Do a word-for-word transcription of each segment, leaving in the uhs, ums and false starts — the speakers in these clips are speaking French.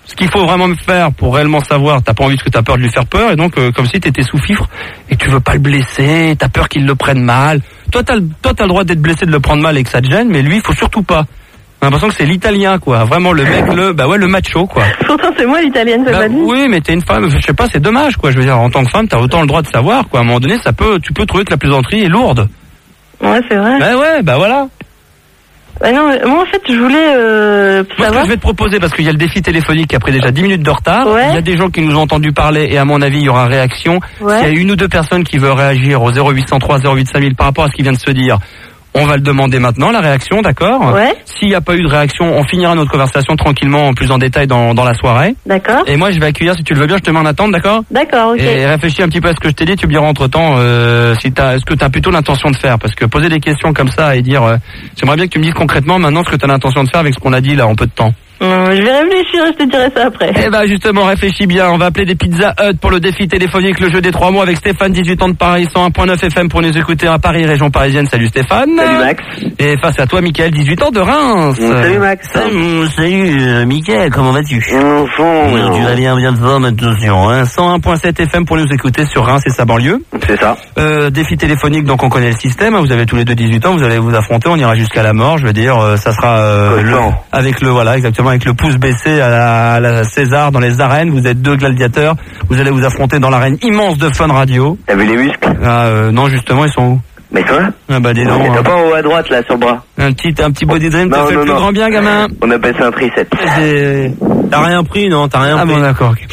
ce qu'il faut vraiment me faire pour réellement savoir, t'as pas envie parce que t'as peur de lui faire peur, et donc euh, comme si t'étais sous fifre et que tu veux pas le blesser, t'as peur qu'il le prenne mal. Toi t'as, toi t'as le droit d'être blessé, de le prendre mal et que ça te gêne, mais lui il faut surtout pas. J'ai l'impression que c'est l'italien, quoi. Vraiment le mec, le, bah ouais, le macho, quoi. Pourtant c'est moi l'italienne, c'est bah, pas dit. Oui, mais t'es une femme, je sais pas, c'est dommage, quoi. Je veux dire, en tant que femme, t'as autant le droit de savoir, quoi. À un moment donné, ça peut, tu peux trouver que la plaisanterie est lourde. Ouais, c'est vrai. Bah ouais, bah voilà. Bah non, moi en fait je voulais euh, Moi, savoir. ce que je vais te proposer, parce qu'il y a le défi téléphonique qui a pris déjà dix minutes de retard, Ouais. il y a des gens qui nous ont entendu parler et à mon avis il y aura réaction. Ouais. S'il y a une ou deux personnes qui veulent réagir au zéro huit cent trois zéro huit cinq mille par rapport à ce qui vient de se dire, on va le demander maintenant, la réaction, d'accord? Ouais. S'il n'y a pas eu de réaction, on finira notre conversation tranquillement, plus en détail dans, dans la soirée. D'accord. Et moi je vais accueillir, si tu le veux bien, je te mets en attente, d'accord? D'accord, ok. Et réfléchis un petit peu à ce que je t'ai dit, tu me diras entre-temps euh, si t'as, ce que tu as plutôt l'intention de faire. Parce que poser des questions comme ça et dire, euh, j'aimerais bien que tu me dises concrètement maintenant ce que tu as l'intention de faire avec ce qu'on a dit là en peu de temps. Euh, je vais réfléchir, je te dirai ça après. Eh ben justement, réfléchis bien, on va appeler des Pizza Hut pour le défi téléphonique, le jeu des trois mots avec Stéphane, dix-huit ans de Paris, cent un point neuf F M pour nous écouter à Paris, région parisienne. Salut Stéphane. Salut Max. Et face à toi Mickaël, dix-huit ans de Reims. Salut Max. Salut, salut euh, Mickaël, comment vas-tu? Enfant. Oui, tu vas bien, bien de forme, attention. Hein. cent un point sept F M pour nous écouter sur Reims et sa banlieue. C'est ça. Euh, défi téléphonique, donc on connaît le système, hein, vous avez tous les deux dix-huit ans, vous allez vous affronter, on ira jusqu'à la mort, je veux dire, euh, ça sera euh, le, avec le, voilà, exactement, avec le pouce baissé à la, à la César dans les arènes, vous êtes deux gladiateurs, vous allez vous affronter dans l'arène immense de Fun Radio. T'as vu les muscles? Ah, euh, non, justement, ils sont où? Mais toi? Ah bah dis donc. T'as Hein. pas en haut à droite là sur le bras? Un petit, un petit body dream, t'as Non, fait non, le plus non. grand bien, gamin. On appelle ça un tricep. J'ai- T'as rien pris, non? T'as rien Ah pris. bon, d'accord. ok.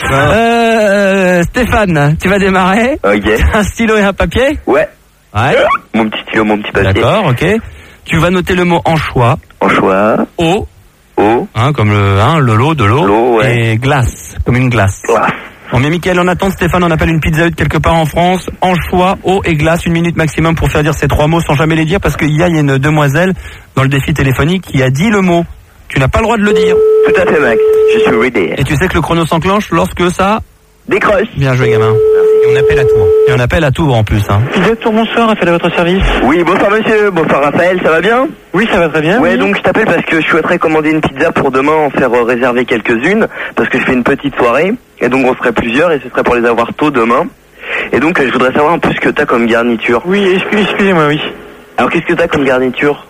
Euh, Stéphane, tu vas démarrer. Ok. Un stylo et un papier. Ouais. Ouais. Mon petit stylo, mon petit papier. D'accord, ok. Tu vas noter le mot anchois. Anchois. Eau. Eau. Hein, comme le, hein, le lot, de l'eau. L'eau, ouais. Et glace, comme une glace. Ouah. On met Mickaël en attente, Stéphane, on appelle une Pizza Hut quelque part en France. Anchois, eau et glace, une minute maximum pour faire dire ces trois mots sans jamais les dire, parce qu'il y a une demoiselle dans le défi téléphonique qui a dit le mot. Tu n'as pas le droit de le dire. Tout à fait Max. Je suis ready. Et tu sais que le chrono s'enclenche lorsque ça... Décroche. Bien joué, gamin. Et on appelle à Tours. Et on appelle à Tours en plus, hein. Pizza Tour, bonsoir, Raphaël à votre service. Oui, bonsoir monsieur. Bonsoir Raphaël, ça va bien? Oui, ça va très bien. Ouais, oui. donc je t'appelle parce que je souhaiterais commander une pizza pour demain, en faire euh, réserver quelques-unes, parce que je fais une petite soirée, et donc on serait plusieurs, et ce serait pour les avoir tôt demain. Et donc euh, je voudrais savoir un peu ce que t'as comme garniture. Oui, excuse- excusez-moi, oui. Alors qu'est-ce que t'as comme garniture?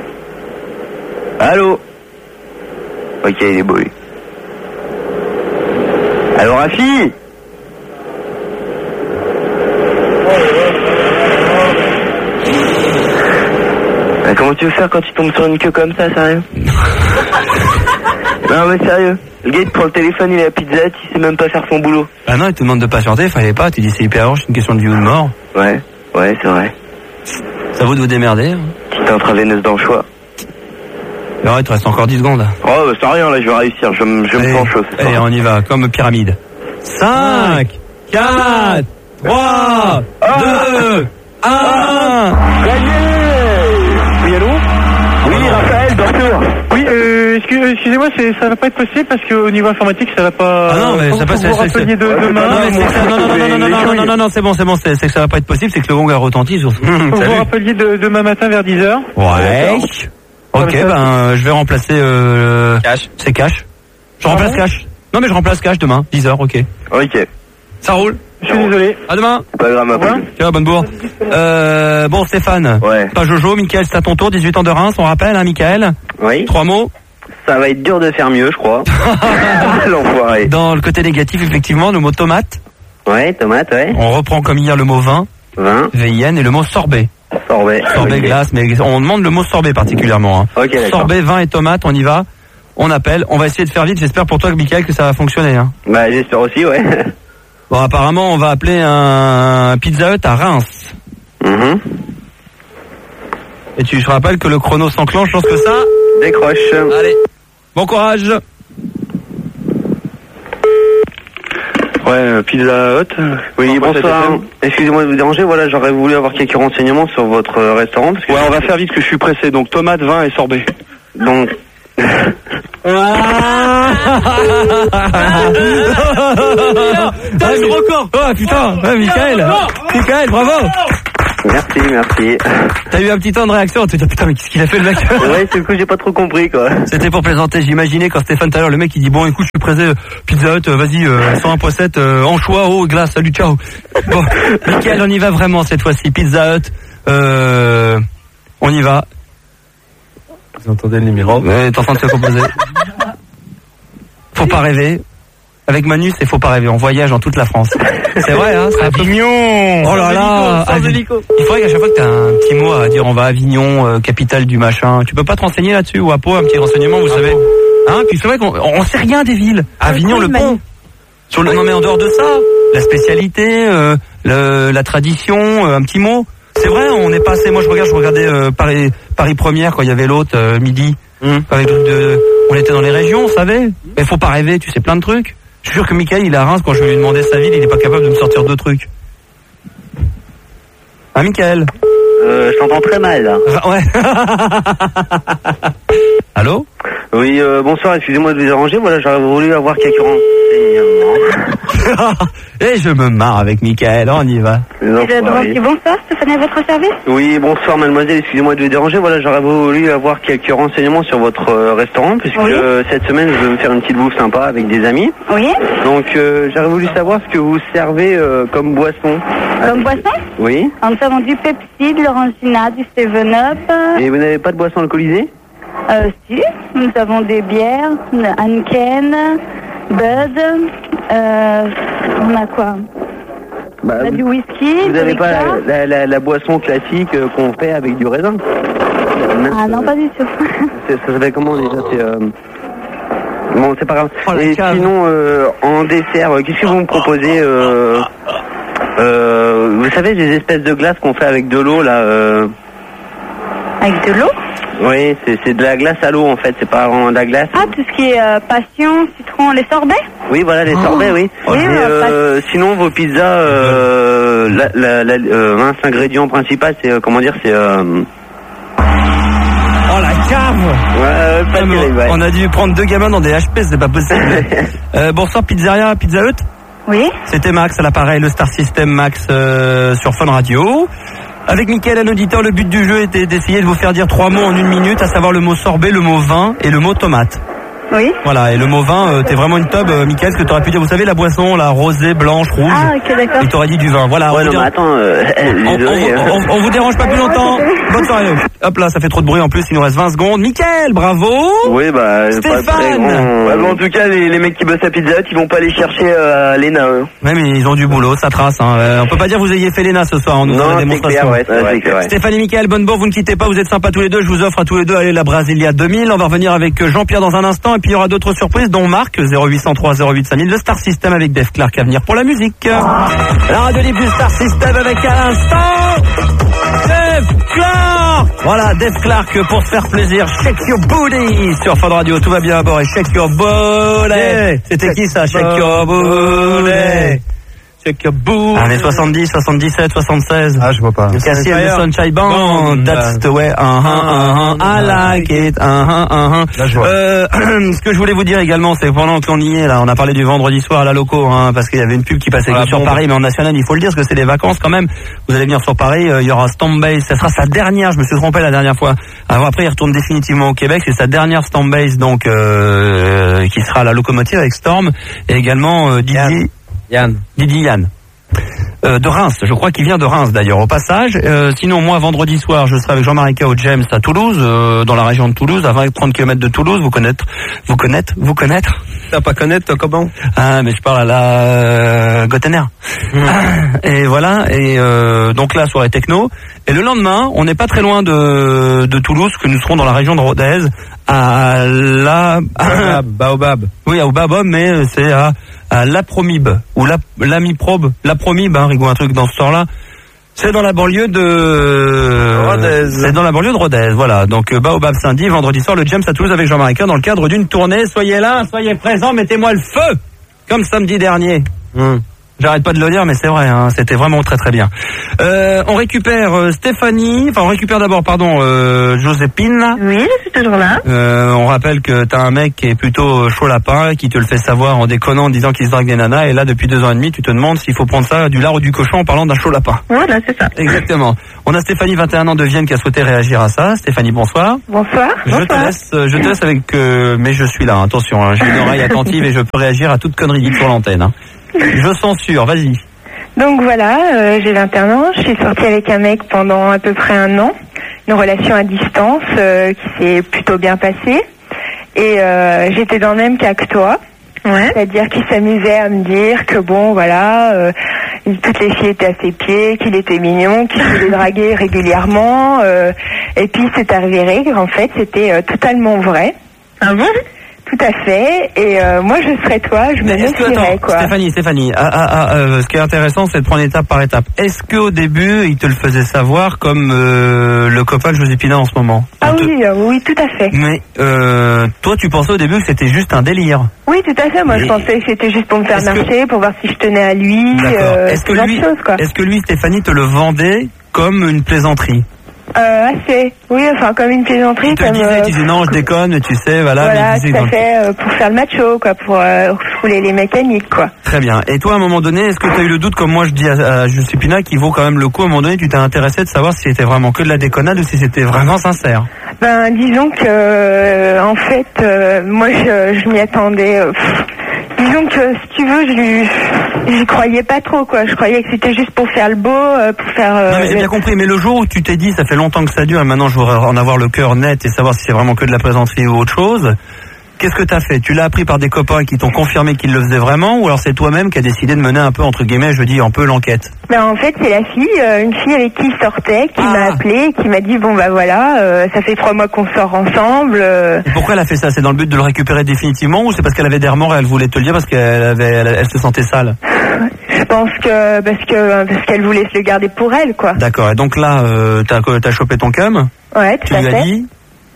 Allô? Ok, il est beau lui. Alors Rafi? Ah, comment tu veux faire quand tu tombes sur une queue comme ça, sérieux? Non mais sérieux, le gars il te prend le téléphone, il est à Pizza Hut, il sait même pas faire son boulot. Ah non, il te demande de patienter, fallait pas, tu dis c'est hyper urgent, c'est une question de vie ou de mort. Ouais, ouais c'est vrai. Ça vaut de vous démerder. Hein. Petite intraveineuse d'anchois. Alors, il te reste encore dix secondes. Oh bah c'est rien là, je vais réussir, je, me- je me Allez, sens chaud. ce allez, soir. on y va, comme pyramide. cinq, quatre, trois, deux, un. Oui, allô? Oui Raphaël, bien sûr. Oui, euh, excuse- excusez-moi, c'est- ça va pas être possible parce qu'au niveau informatique, ça va pas... Ah non, mais Faut- ça faut passe, que vous c'est- c'est- rappeliez de, Ouais, demain. Non, mais c'est que ça- non, non, non, non, non, non, non, non, non, non, c'est bon, c'est bon, c'est c'est que ça va pas être possible, c'est que le gong a retenti sur... Faut que vous Salut. rappeliez de, demain matin vers dix heures. Ouais. Ok, Ouais, ça- ben, je vais remplacer, euh... Cash. C'est Cash. Je remplace bon Cash. Non, mais je remplace Cash demain, dix heures, ok. Ok, Ça roule. Je suis désolé. À demain. c'est pas grave ma revoir. poule. Tiens, bonne bourre. Euh, bon, Stéphane. Ouais. Pas Jojo, Mickaël, c'est à ton tour, dix-huit ans de Reims, on rappelle, hein, Mickaël. Oui. Trois mots. Ça va être dur de faire mieux je crois. L'enfoiré. Dans le côté négatif, effectivement, le mot tomate. Ouais, tomate, ouais. On reprend comme hier le mot vin, Vin, V I N, et le mot sorbet. sorbet. Sorbet, Ok. glace, mais on demande le mot sorbet particulièrement. Hein. Ok, d'accord. Sorbet, vin et tomate, on y va. On appelle. On va essayer de faire vite. J'espère pour toi, Mickaël, que ça va fonctionner. Hein. Bah j'espère aussi, ouais. Bon, apparemment, on va appeler un Pizza Hut à Reims. Mhm. Et tu te rappelles que le chrono s'enclenche lorsque ça... Décroche. Allez, bon courage. Ouais, euh, Pizza Hut. Oui, bonsoir. Excusez-moi de vous déranger, voilà, j'aurais voulu avoir quelques renseignements sur votre euh, restaurant. Parce que Ouais, on va faire vite que je suis pressé. Donc tomate, vin et sorbet. Donc, Ah, le record. Oh putain, ouais, Mickaël. Mickaël, bravo. Merci, merci. T'as eu un petit temps de réaction, tu te dis putain mais qu'est-ce qu'il a fait le mec? Ouais, c'est le coup, j'ai pas trop compris quoi. C'était pour plaisanter, j'imaginais quand Stéphane tout à l'heure, le mec il dit bon écoute je suis pressé, euh, Pizza Hut, euh, vas-y, euh, cent un point sept, euh, anchois, eau, glace, salut, ciao. Bon, Mickaël, on y va vraiment cette fois-ci, Pizza Hut, euh, on y va. Vous entendez le numéro? Ouais, t'es en train de se composer. Faut pas rêver. Avec Manu, c'est faut pas rêver. On voyage dans toute la France. C'est vrai, hein? C'est Avignon. Oh là là. Sans hélico. Il faudrait qu'à chaque fois que t'as un petit mot à dire, on va à Avignon, euh, capitale du machin. Tu peux pas te renseigner là-dessus ou à Pau, un petit renseignement, vous savez? Hein? Puis c'est vrai qu'on on sait rien des villes. Avignon, le pont. Sur le, non mais en dehors de ça, la spécialité, euh, le, la tradition, euh, un petit mot. C'est vrai, on est passé. Moi, je regarde, je regardais euh, Paris, Paris Première quand il y avait l'autre euh, midi. Mmh. Avec le truc de, on était dans les régions, on savait. Mais faut pas rêver, tu sais plein de trucs. Je suis sûr que Mickaël, il est à Reims, quand je vais lui demander sa ville, il est pas capable de me sortir deux trucs. Ah, Mickaël? Euh, je t'entends très mal là. Ah, ouais. Allô? Oui, euh, bonsoir, excusez-moi de vous déranger, voilà, j'aurais voulu avoir quelques renseignements. Et je me marre avec Mickaël, on y va. Bonsoir, Stéphanie, à votre service? Oui, bonsoir mademoiselle, excusez-moi de vous déranger, voilà, j'aurais voulu avoir quelques renseignements sur votre euh, restaurant, puisque oui. euh, cette semaine, je veux me faire une petite bouffe sympa avec des amis. Oui. Donc, euh, j'aurais voulu savoir ce que vous servez euh, comme boisson. Comme boisson? Oui. Alors, nous avons du Pepsi, de l'Orangina, du Seven Up. Et vous n'avez pas de boisson alcoolisée? Euh, si, nous avons des bières, Heineken, Bud, euh, on a quoi? Bah, on a vous, du whisky, vous n'avez pas Ricard. la, la, la, la boisson classique euh, qu'on fait avec du raisin? Ah non, pas du tout. Ça s'appelle comment déjà? C'est... Euh... Bon, c'est pas grave. Oh, et cave. sinon, euh, en dessert, euh, qu'est-ce que vous me proposez euh, euh, Vous savez, des espèces de glaces qu'on fait avec de l'eau, là euh... Avec de l'eau? Oui, c'est, c'est de la glace à l'eau, en fait. C'est pas vraiment de la glace. Ah, tout ce qui est euh, passion, citron, les sorbets? Oui, voilà, les sorbets, oui. Oui, et, euh, sinon, vos pizzas, euh, la, la, la, euh, mince, l'ingrédient principal, c'est, euh, comment dire, c'est... Euh... Oh la cave! Ouais, pas Ah, mais terrible, ouais. on a dû prendre deux gamins dans des H P, c'est pas possible. euh, bonsoir Pizzeria, Pizza Hut. Oui. C'était Max à l'appareil, le Star System Max euh, sur Fun Radio. Avec Mickaël, un auditeur, le but du jeu était d'essayer de vous faire dire trois mots en une minute, à savoir le mot sorbet, le mot vin et le mot tomate. Oui. Voilà, et le mot vin, euh, t'es vraiment une tub, euh, Mickaël, ce que t'aurais pu dire. Vous savez, la boisson, la rosée, blanche, rouge. Ah, ok, d'accord. Et t'aurais dit du vin. Voilà. Ouais, on, non, vous mais dé- attends, euh, on, désolé, on- hein. on- on vous dérange pas plus longtemps. Bonne soirée. Hop là, ça fait trop de bruit en plus, il nous reste vingt secondes. Mickaël, bravo. Oui, bah, Stéphane. pas très grand. Ouais, bah, en tout cas, les, les mecs qui bossent à Pizza Hut, ils vont pas aller chercher euh, à l'E N A. Hein. Ouais, mais ils ont du boulot, ça trace. Hein. Euh, on peut pas dire que vous ayez fait l'E N A ce soir, on nous fait la Non, c'est démonstration. clair, ouais, c'est vrai, c'est vrai. Stéphane et Mickaël, bonne bourre, vous ne quittez pas, vous êtes sympas tous les deux, je vous offre à tous les deux, allez, la Brasilia deux mille, on va revenir avec Jean-Pierre dans un instant, et puis il y aura d'autres surprises, dont Marc, zéro huit cent trois zéro huit cinq mille, le Star System avec Dave Clark à venir pour la musique. La radio libre du Star System avec à l'instant, Dave Clark. Voilà, Dave Clark pour se faire plaisir, Shake Your Booty sur Fun Radio, tout va bien à bord, et Shake Your Booty. C'était qui ça, Shake Your Booty? Check your boo. Années soixante-dix, soixante-dix-sept, soixante-seize. Ah, je vois pas. Cassie and the Sunshine Band. That's the way. Uh-huh, uh-huh. I like it. Uh-huh, uh-huh. Là, je vois. Euh, ce que je voulais vous dire également, c'est que pendant qu'on y est, là, on a parlé du vendredi soir à la loco, hein, parce qu'il y avait une pub qui passait Ah, sur bon. Paris, mais en national, il faut le dire, parce que c'est des vacances quand même. Vous allez venir sur Paris, euh, il y aura Stormbase. Ça sera sa dernière, je me suis trompé la dernière fois. Alors après, il retourne définitivement au Québec. C'est sa dernière Stormbase, donc, euh, qui sera à la locomotive avec Storm. Et également, euh, Didier. Yann. Didier Yann. Euh, de Reims, je crois qu'il vient de Reims d'ailleurs au passage. Euh, sinon moi vendredi soir je serai avec Jean-Marie K. au James à Toulouse, euh, dans la région de Toulouse, à vingt à trente kilomètres de Toulouse, vous connaître, vous connaître, vous connaître. T'as pas connaître, toi, comment? Ah mais je parle à la euh, Gottener. Mmh. Et voilà, et euh, donc là soirée techno. Et le lendemain, on n'est pas très loin de, de Toulouse, que nous serons dans la région de Rodez, à la Baobab. Baobab. oui à Baobab, mais c'est à à l'Apromib ou la l'Amiprobe, l'Apromib, hein, Rigaud, un truc dans ce sort-là. C'est dans la banlieue de Rodez. C'est dans la banlieue de Rodez, voilà. Donc euh, Baobab samedi, vendredi soir, le James à Toulouse avec Jean-Marie K. dans le cadre d'une tournée. Soyez là, soyez présents, mettez-moi le feu, comme samedi dernier. Hum. J'arrête pas de le dire, mais c'est vrai, hein, c'était vraiment très très bien. Euh, on récupère euh, Stéphanie, enfin on récupère d'abord, pardon, euh, Joséphine. Oui, je suis toujours là. Euh, on rappelle que t'as un mec qui est plutôt chaud lapin, qui te le fait savoir en déconnant, en disant qu'il se drague des nanas, et là depuis deux ans et demi, tu te demandes s'il faut prendre ça du lard ou du cochon en parlant d'un chaud lapin. Voilà, c'est ça. Exactement. On a Stéphanie, vingt et un ans de Vienne, qui a souhaité réagir à ça. Stéphanie, bonsoir. Bonsoir. Je bonsoir. te laisse, je te laisse avec, euh, mais je suis là, hein, attention, hein, j'ai une oreille attentive et je peux réagir à toute connerie dite sur l'antenne. Hein. Je censure, vas-y. Donc voilà, euh, j'ai vingt et un ans, je suis sortie avec un mec pendant à peu près un an, une relation à distance euh, qui s'est plutôt bien passée. Et euh, j'étais dans le même cas que toi. Ouais. C'est-à-dire qu'il s'amusait à me dire que bon, voilà, euh, toutes les filles étaient à ses pieds, qu'il était mignon, qu'il se les draguait régulièrement. Euh, et puis c'est avéré qu'en fait c'était euh, totalement vrai. Ah bon? Tout à fait. Et euh, moi je serais toi, je me méfierais, quoi. Stéphanie, Stéphanie, ah, ah, ah, euh, ce qui est intéressant, c'est de prendre étape par étape. Est-ce qu'au début, il te le faisait savoir comme euh, le copain de Josépina en ce moment? Ah te... oui, euh, oui, tout à fait. Mais euh, toi, tu pensais au début que c'était juste un délire? Oui, tout à fait. Moi, Et... je pensais que c'était juste pour me faire est-ce marcher, que... pour voir si je tenais à lui. D'accord. Euh, est-ce que lui, chose, quoi. est-ce que lui, Stéphanie, te le vendait comme une plaisanterie? Euh, assez. Oui, enfin, comme une plaisanterie. Il te comme, disait, euh, tu disais non, je déconne, mais tu sais, voilà. Voilà, mais il disait, tout à donc... fait, euh, pour faire le macho, quoi, pour euh, rouler les mécaniques, quoi. Très bien. Et toi, à un moment donné, est-ce que tu as eu le doute, comme moi je dis à, à Josépina, qu'il vaut quand même le coup, à un moment donné, tu t'es intéressé de savoir si c'était vraiment que de la déconnade ou si c'était vraiment sincère? Ben, disons que, euh, en fait, euh, moi, je, je m'y attendais. Euh, pff, disons que, si tu veux, je lui, j'y croyais pas trop, quoi. Je croyais que c'était juste pour faire le beau, euh, pour faire. Euh, non, mais j'ai le... bien compris. Mais le jour où tu t'es dit, ça fait longtemps que ça dure, et maintenant je voudrais en avoir le cœur net et savoir si c'est vraiment que de la plaisanterie ou autre chose. Qu'est-ce que t'as fait? Tu l'as appris par des copains qui t'ont confirmé qu'ils le faisaient vraiment, ou alors c'est toi-même qui as décidé de mener un peu, entre guillemets, je dis un peu l'enquête? Ben, en fait, c'est la fille, euh, une fille avec qui il sortait, qui Ah. m'a appelé, qui m'a dit, bon, bah voilà, euh, ça fait trois mois qu'on sort ensemble. Euh... Et pourquoi elle a fait ça? C'est dans le but de le récupérer définitivement, ou c'est parce qu'elle avait des remords et elle voulait te le dire parce qu'elle avait, elle, elle se sentait sale? Je pense que parce que parce qu'elle voulait se le garder pour elle, quoi. D'accord. Et donc là, euh, t'as, t'as chopé ton cum? Ouais, tout Tu à lui as fait. dit?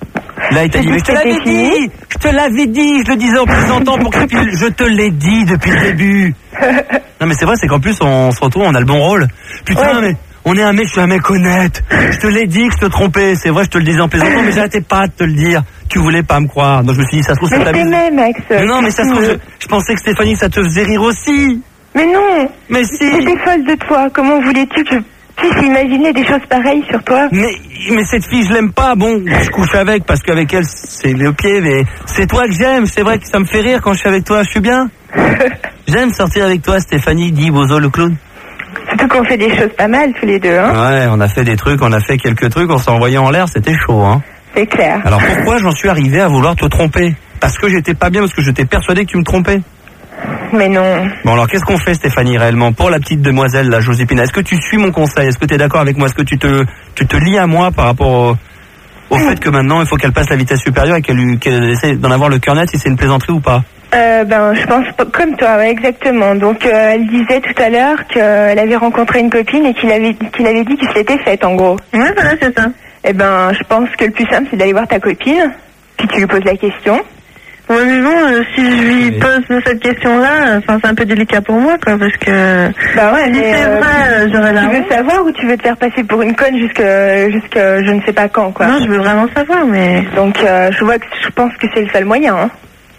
Là, il t'a C'est dit, mais je te tout l'avais était fini. dit, je te l'avais dit, je le disais en plaisantant pour que tu puisses- je te l'ai dit depuis le début. Non, mais c'est vrai, c'est qu'en plus, on se retrouve, on a le bon rôle. Putain, Ouais. mais on est un mec, je suis un mec honnête. Je te l'ai dit que je te trompais. C'est vrai, je te le disais en plaisantant, mais j'arrêtais pas de te le dire. Tu voulais pas me croire. Donc je me suis dit, ça se trouve, Mais ça je t'amuse. t'aimais, Max. Mais non, mais ça se trouve, je, je pensais que Stéphanie, ça te faisait rire aussi. Mais non. Mais si. J'étais folle de toi. Comment voulais-tu que je puisse imaginer des choses pareilles sur toi? Mais, mais cette fille, je l'aime pas. Bon, je couche avec parce qu'avec elle, c'est le pied, mais c'est toi que j'aime. C'est vrai que ça me fait rire quand je suis avec toi. Je suis bien. J'aime sortir avec toi, Stéphanie, dit Bozo le clown. Surtout qu'on fait des choses pas mal tous les deux, hein. Ouais, on a fait des trucs, on a fait quelques trucs, on s'est envoyé en l'air, c'était chaud, hein. C'est clair. Alors pourquoi j'en suis arrivé à vouloir te tromper? Parce que j'étais pas bien, parce que j'étais persuadé que tu me trompais. Mais non. Bon, alors qu'est-ce qu'on fait, Stéphanie, réellement, pour la petite demoiselle, la Josépina? Est-ce que tu suis mon conseil? Est-ce que tu es d'accord avec moi? Est-ce que tu te, tu te lies à moi par rapport au, au fait que maintenant, il faut qu'elle passe la vitesse supérieure et qu'elle, lui- qu'elle essaie d'en avoir le cœur net, si c'est une plaisanterie ou pas? Euh, ben, je pense pas- comme toi, ouais, exactement. Donc, euh, elle disait tout à l'heure qu'elle avait rencontré une copine et qu'il avait, qu'il avait dit qu'il se l'était faite, en gros. Ouais, voilà, c'est ça. Eh ben, je pense que le plus simple, c'est d'aller voir ta copine, puis tu lui poses la question. Ouais, mais bon, euh, si je lui Oui. pose cette question-là, enfin, c'est un peu délicat pour moi, quoi, parce que... Bah ouais, si mais, c'est euh, vrai, euh, j'aurais la Tu veux honte. savoir ou tu veux te faire passer pour une conne jusque, jusque je ne sais pas quand, quoi. Non, je veux vraiment savoir, mais... Donc, euh, je vois que je pense que c'est le seul moyen, hein.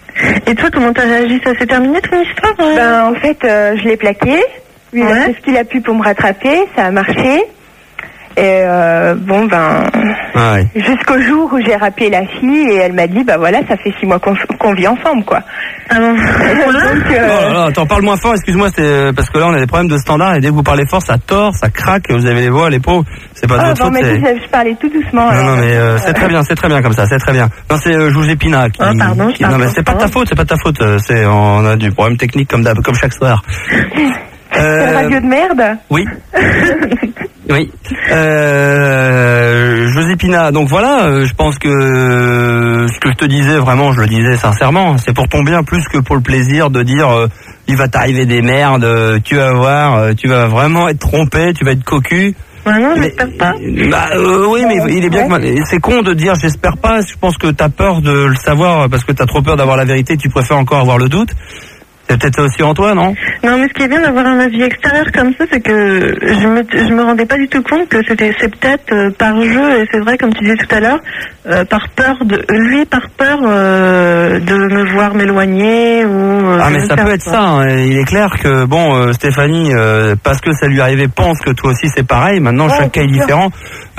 Et toi, comment t'as réagi? Ça s'est terminé, ton histoire? euh Ben, en fait, euh, je l'ai plaqué. Lui, il a Ouais. fait ce qu'il a pu pour me rattraper. Ça a marché. Et euh, bon, ben, Ah ouais. jusqu'au jour où j'ai rappelé la fille et elle m'a dit, bah voilà, ça fait six mois qu'on qu'on vit ensemble, quoi. Ah bon? Donc, Oh euh, là là, attends, parle moins fort, excuse-moi, c'est euh, parce que là on a des problèmes de standard et dès que vous parlez fort, ça tord, ça craque, vous avez les voix, les peaux, c'est pas de ah, votre bon, faute. mais c'est- je, je parlais tout doucement. Non, alors. non, mais euh, c'est très bien, c'est très bien comme ça, c'est très bien. Non, c'est euh, Josépina qui. Ah, pardon, je qui- parle non, mais trop c'est pas de ta fort. faute, c'est pas de ta faute. euh, C'est on a du problème technique comme d'hab, comme chaque soir. C'est une radio de merde. Oui. Oui. Euh, Josépina, donc voilà, euh, je pense que euh, ce que je te disais, vraiment, je le disais sincèrement, c'est pour ton bien plus que pour le plaisir de dire euh, il va t'arriver des merdes, euh, tu vas voir, euh, tu vas vraiment être trompé, tu vas être cocu. Ouais, non, Mais- j'espère pas. Bah, euh, oui, mais il est bien que ma- c'est con de dire j'espère pas. Je pense que t'as peur de le savoir parce que t'as trop peur d'avoir la vérité. Tu préfères encore avoir le doute. C'est peut-être aussi en toi, non? Non, mais ce qui est bien d'avoir un avis extérieur comme ça, c'est que je me, je me rendais pas du tout compte que c'était, c'est peut-être euh, par jeu, et c'est vrai, comme tu disais tout à l'heure, euh, par peur de, lui, par peur euh, de me voir m'éloigner ou. Euh, ah, mais ça peut être ça. Hein. Il est clair que bon, euh, Stéphanie, euh, parce que ça lui arrivait, pense que toi aussi c'est pareil. Maintenant, ouais, chaque cas est différent.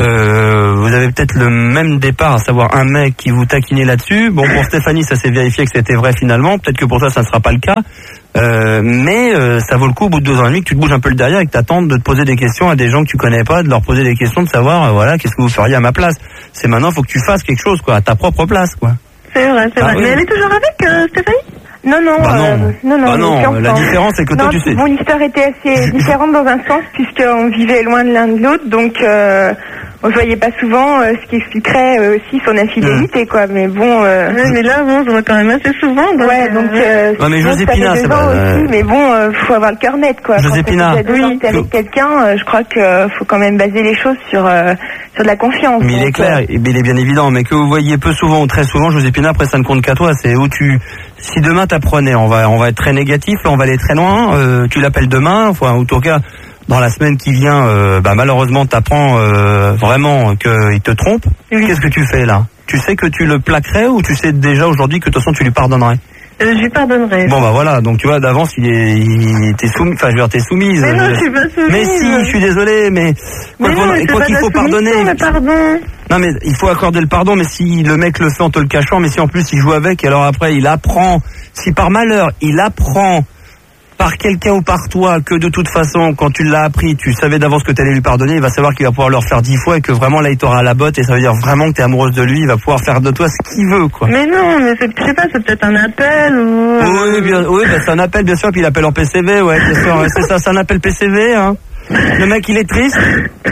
Euh, vous avez peut-être le même départ, à savoir un mec qui vous taquinait là-dessus. Bon, pour Stéphanie, ça s'est vérifié que c'était vrai finalement. Peut-être que pour toi, ça ne sera pas le cas. Euh, mais euh, ça vaut le coup au bout de deux ans et demi que tu te bouges un peu le derrière et que tu attends de te poser des questions à des gens que tu connais pas, de leur poser des questions, de savoir euh, voilà qu'est-ce que vous feriez à ma place. C'est maintenant, faut que tu fasses quelque chose quoi, à ta propre place quoi. C'est vrai, c'est ah, vrai. Oui. Mais elle est toujours avec euh, Stéphanie? Non, non, bah non, euh, non, non, bah non. La différence c'est que non, toi tu sais. Mon histoire était assez différente dans un sens puisqu'on vivait loin de l'un de l'autre, donc euh, on se voyait pas souvent, euh, ce qui expliquerait euh, aussi son infidélité, mmh. quoi. Mais bon. Euh... Ouais, mais là, bon, on se voit quand même assez souvent. Donc, ouais, donc. Euh, ouais, mais Joséphina, c'est pas. Aussi, mais bon, euh, faut avoir le cœur net, quoi. Joséphina. Quand t'es oui. avec quelqu'un, euh, je crois que euh, faut quand même baser les choses sur euh, sur de la confiance. Mais donc, il est clair, euh... il est bien évident, mais que vous voyez peu souvent ou très souvent, Joséphina, après ça ne compte qu'à toi. C'est où tu. Si demain t'apprenais, on va on va être très négatif, on va aller très loin. Euh, tu l'appelles demain, enfin, en tout cas. Dans la semaine qui vient, euh, bah, malheureusement, t'apprends euh, vraiment qu'il te trompe. Oui. Qu'est-ce que tu fais là? Tu sais que tu le plaquerais ou tu sais déjà aujourd'hui que de toute façon tu lui pardonnerais? euh, Je lui pardonnerais. Bon bah voilà, donc tu vois d'avance il est, il t'es soumis, enfin je veux dire t'es soumise. Mais non, je suis pas soumise. Mais si, je suis désolé, mais quoi, mais non, mais quoi qu'il faut pardonner. Pardon. Non mais il faut accorder le pardon, mais si le mec le fait en te le cachant, mais si en plus il joue avec, et alors après il apprend, si par malheur il apprend par quelqu'un ou par toi que de toute façon quand tu l'as appris tu savais d'avance que tu allais lui pardonner, il va savoir qu'il va pouvoir le refaire dix fois et que vraiment là il t'aura à la botte et ça veut dire vraiment que tu es amoureuse de lui, il va pouvoir faire de toi ce qu'il veut quoi. Mais non, mais c'est, je sais pas, c'est peut-être un appel ou... Oui, bien, oui bah, c'est un appel bien sûr, puis il appelle en P C V, ouais bien sûr, c'est ça, c'est un appel P C V hein. Le mec il est triste,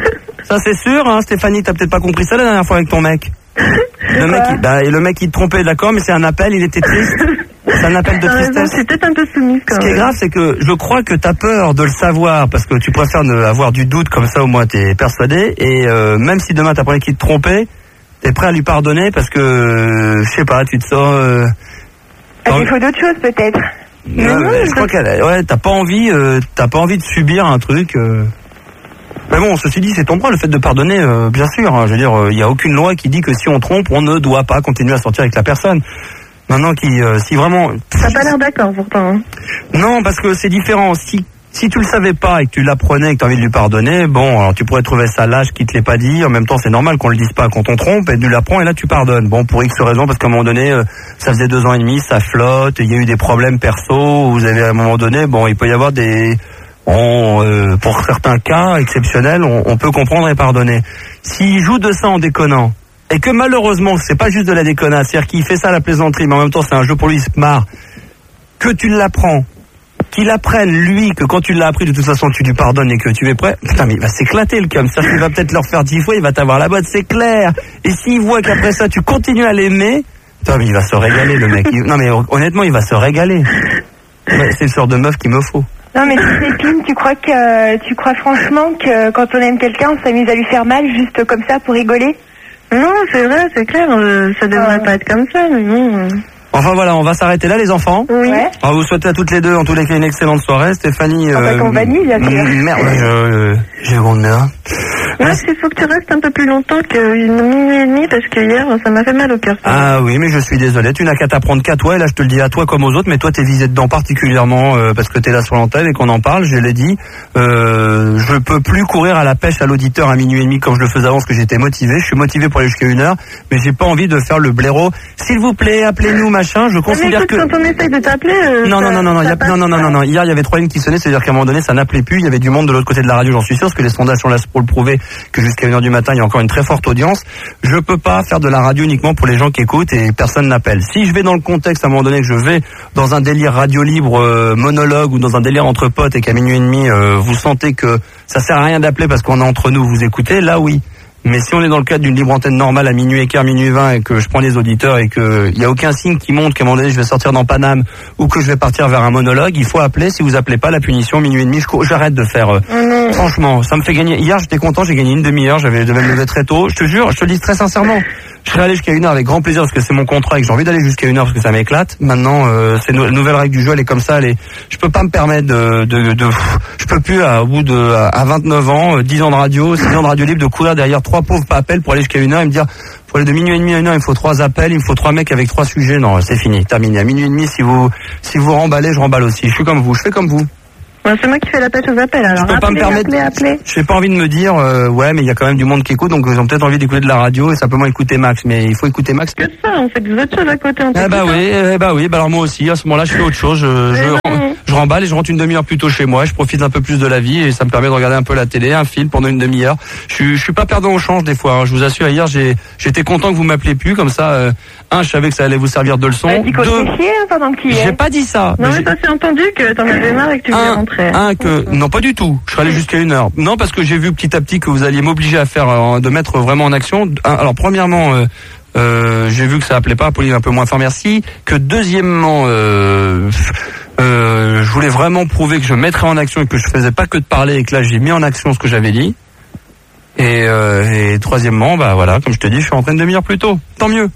ça c'est sûr hein. Stéphanie, t'as peut-être pas compris ça la dernière fois avec ton mec. Le mec, il, bah, et le mec il te trompait, d'accord, mais c'est un appel, il était triste. C'est un appel de tristesse. C'est peut-être un peu soumis quand même. Ce qui est grave, c'est que je crois que t'as peur de le savoir parce que tu préfères ne avoir du doute, comme ça au moins t'es persuadé. Et euh, même si demain t'apprenais qu'il te trompait, t'es prêt à lui pardonner parce que euh, je sais pas, tu te sens. Euh, à défaut d'autre chose peut-être. Ouais, non, mais je crois qu'elle, ouais, t'as pas envie, euh, t'as pas envie de subir un truc. Euh... Mais bon, ceci dit, c'est ton droit le fait de pardonner, euh, bien sûr. Hein, je veux dire, il euh, y a aucune loi qui dit que si on trompe, on ne doit pas continuer à sortir avec la personne. Maintenant, qui, euh, si vraiment. T'as pas l'air d'accord pourtant. Hein. Non, parce que c'est différent. Si si tu le savais pas et que tu l'apprenais et que tu as envie de lui pardonner, bon, alors tu pourrais trouver ça lâche qui te l'ait pas dit. En même temps, c'est normal qu'on le dise pas quand on trompe et tu l'apprends et là tu pardonnes. Bon, pour X raisons, parce qu'à un moment donné, euh, ça faisait deux ans et demi, ça flotte, il y a eu des problèmes perso. Vous avez à un moment donné, bon, il peut y avoir des On, euh, pour certains cas exceptionnels, on, on peut comprendre et pardonner. S'il joue de ça en déconnant, et que malheureusement, c'est pas juste de la déconnade, c'est-à-dire qu'il fait ça à la plaisanterie, mais en même temps c'est un jeu pour lui, il se marre, que tu l'apprends, qu'il apprenne lui, que quand tu l'as appris, de toute façon tu lui pardonnes et que tu es prêt, putain mais il va s'éclater le cum, c'est-à-dire qu'il va peut-être le refaire dix fois, il va t'avoir la botte, c'est clair. Et s'il voit qu'après ça tu continues à l'aimer, putain mais il va se régaler le mec. Il, non mais honnêtement, il va se régaler. Ouais, c'est le genre de meuf qu'il me faut. Non mais Joséphine, tu crois que tu crois franchement que quand on aime quelqu'un, on s'amuse à lui faire mal juste comme ça pour rigoler? Non, c'est vrai, c'est clair, euh, ça devrait euh... pas être comme ça, mais non. Enfin voilà, on va s'arrêter là les enfants. Oui. On va vous souhaiter à toutes les deux, en tous les cas, une excellente soirée. Stéphanie. En euh, compagnie, bien sûr. Merde, je, euh, j'ai honte là. Moi, il faut que tu restes un peu plus longtemps qu'une minuit et demi parce que hier, ça m'a fait mal au cœur. Ah oui, mais je suis désolé. Tu n'as qu'à t'apprendre qu'à toi. Et là, je te le dis à toi comme aux autres. Mais toi, t'es visé dedans particulièrement euh, parce que t'es là sur l'antenne et qu'on en parle. Je l'ai dit. Euh, je peux plus courir à la pêche à l'auditeur à minuit et demi comme je le faisais avant parce que j'étais motivé. Je suis motivé pour aller jusqu'à une heure, mais j'ai pas envie de faire le blaireau. S'il vous plaît, appelez-nous, machin. Je considère mais écoute, que quand on essaye de t'appeler. Euh, non, ça, non, non, non, non, y a, non, non, non, non, non. Hier, il y avait trois lignes qui sonnaient. C'est-à-dire qu'à un moment donné, ça n'appelait plus. Il y avait du monde de l'autre côté de la radio, j'en suis sûr, parce que les sondages sont là pour le prouver que jusqu'à une heure du matin, il y a encore une très forte audience. Je peux pas faire de la radio uniquement pour les gens qui écoutent et personne n'appelle. Si je vais dans le contexte, à un moment donné, que je vais dans un délire radio libre, euh, monologue ou dans un délire entre potes et qu'à minuit et demi, euh, vous sentez que ça sert à rien d'appeler parce qu'on est entre nous, vous écoutez, là oui. Mais si on est dans le cadre d'une libre antenne normale à minuit et quart, minuit vingt et que je prends les auditeurs et qu'il n'y a aucun signe qui montre qu'à un moment donné je vais sortir dans Paname ou que je vais partir vers un monologue, il faut appeler. Si vous appelez pas, la punition, minuit et demi, je, j'arrête de faire. Euh, mmh. Franchement, ça me fait gagner. Hier, j'étais content, j'ai gagné une demi-heure, j'avais, je devais me lever très tôt. Je te jure, je te le dis très sincèrement. Je serais allé jusqu'à une heure avec grand plaisir parce que c'est mon contrat et que j'ai envie d'aller jusqu'à une heure parce que ça m'éclate. Maintenant, euh, c'est une nouvelle règle du jeu, elle est comme ça. Elle est... Je peux pas me permettre de, de, de, je peux plus à, au bout de à vingt-neuf ans, dix ans de radio, six ans de radio libre, de courir derrière trois pauvres appels pour aller jusqu'à une heure et me dire pour aller de minuit et demi à une heure, il me faut trois appels, il me faut trois mecs avec trois sujets. Non, c'est fini, terminé. À minuit et demi, si vous si vous remballez, je remballe aussi. Je suis comme vous, je fais comme vous. Ouais, c'est moi qui fais la pêche aux appels. Alors je peux appelez, pas me permettre. Appelez, appelez. J'ai pas envie de me dire euh, ouais, mais il y a quand même du monde qui écoute, donc ils ont peut-être envie d'écouter de la radio et simplement écouter Max. Mais il faut écouter Max. Que ça, on fait des autres choses à côté. On eh bah oui, eh bah oui. Bah alors moi aussi. À ce moment-là, je fais autre chose. Je, je, je remballe et je rentre une demi-heure plus tôt chez moi. Je profite un peu plus de la vie et ça me permet de regarder un peu la télé, un film pendant une demi-heure. Je suis, je suis pas perdant au change des fois. Hein. Je vous assure, hier, j'ai, j'étais content que vous m'appeliez plus comme ça. Euh, un, je savais que ça allait vous servir de leçon. Bah, tu Deux, chier, hein, pendant que tu y es. j'ai pas dit ça. Non, mais j'ai... ça s'est entendu que t'en avais marre et que tu voulais un, rentrer. Un, que, non, pas du tout. Je serais allé jusqu'à une heure. Non, parce que j'ai vu petit à petit que vous alliez m'obliger à faire, euh, de mettre vraiment en action. Alors, premièrement, euh, euh, j'ai vu que ça appelait pas, Pauline un peu moins fort, merci. Que deuxièmement, euh, euh, je voulais vraiment prouver que je mettrais en action et que je faisais pas que de parler et que là, j'ai mis en action ce que j'avais dit. Et, euh, et troisièmement, bah voilà, comme je te dis, je suis rentré une demi-heure plus tôt. Tant mieux.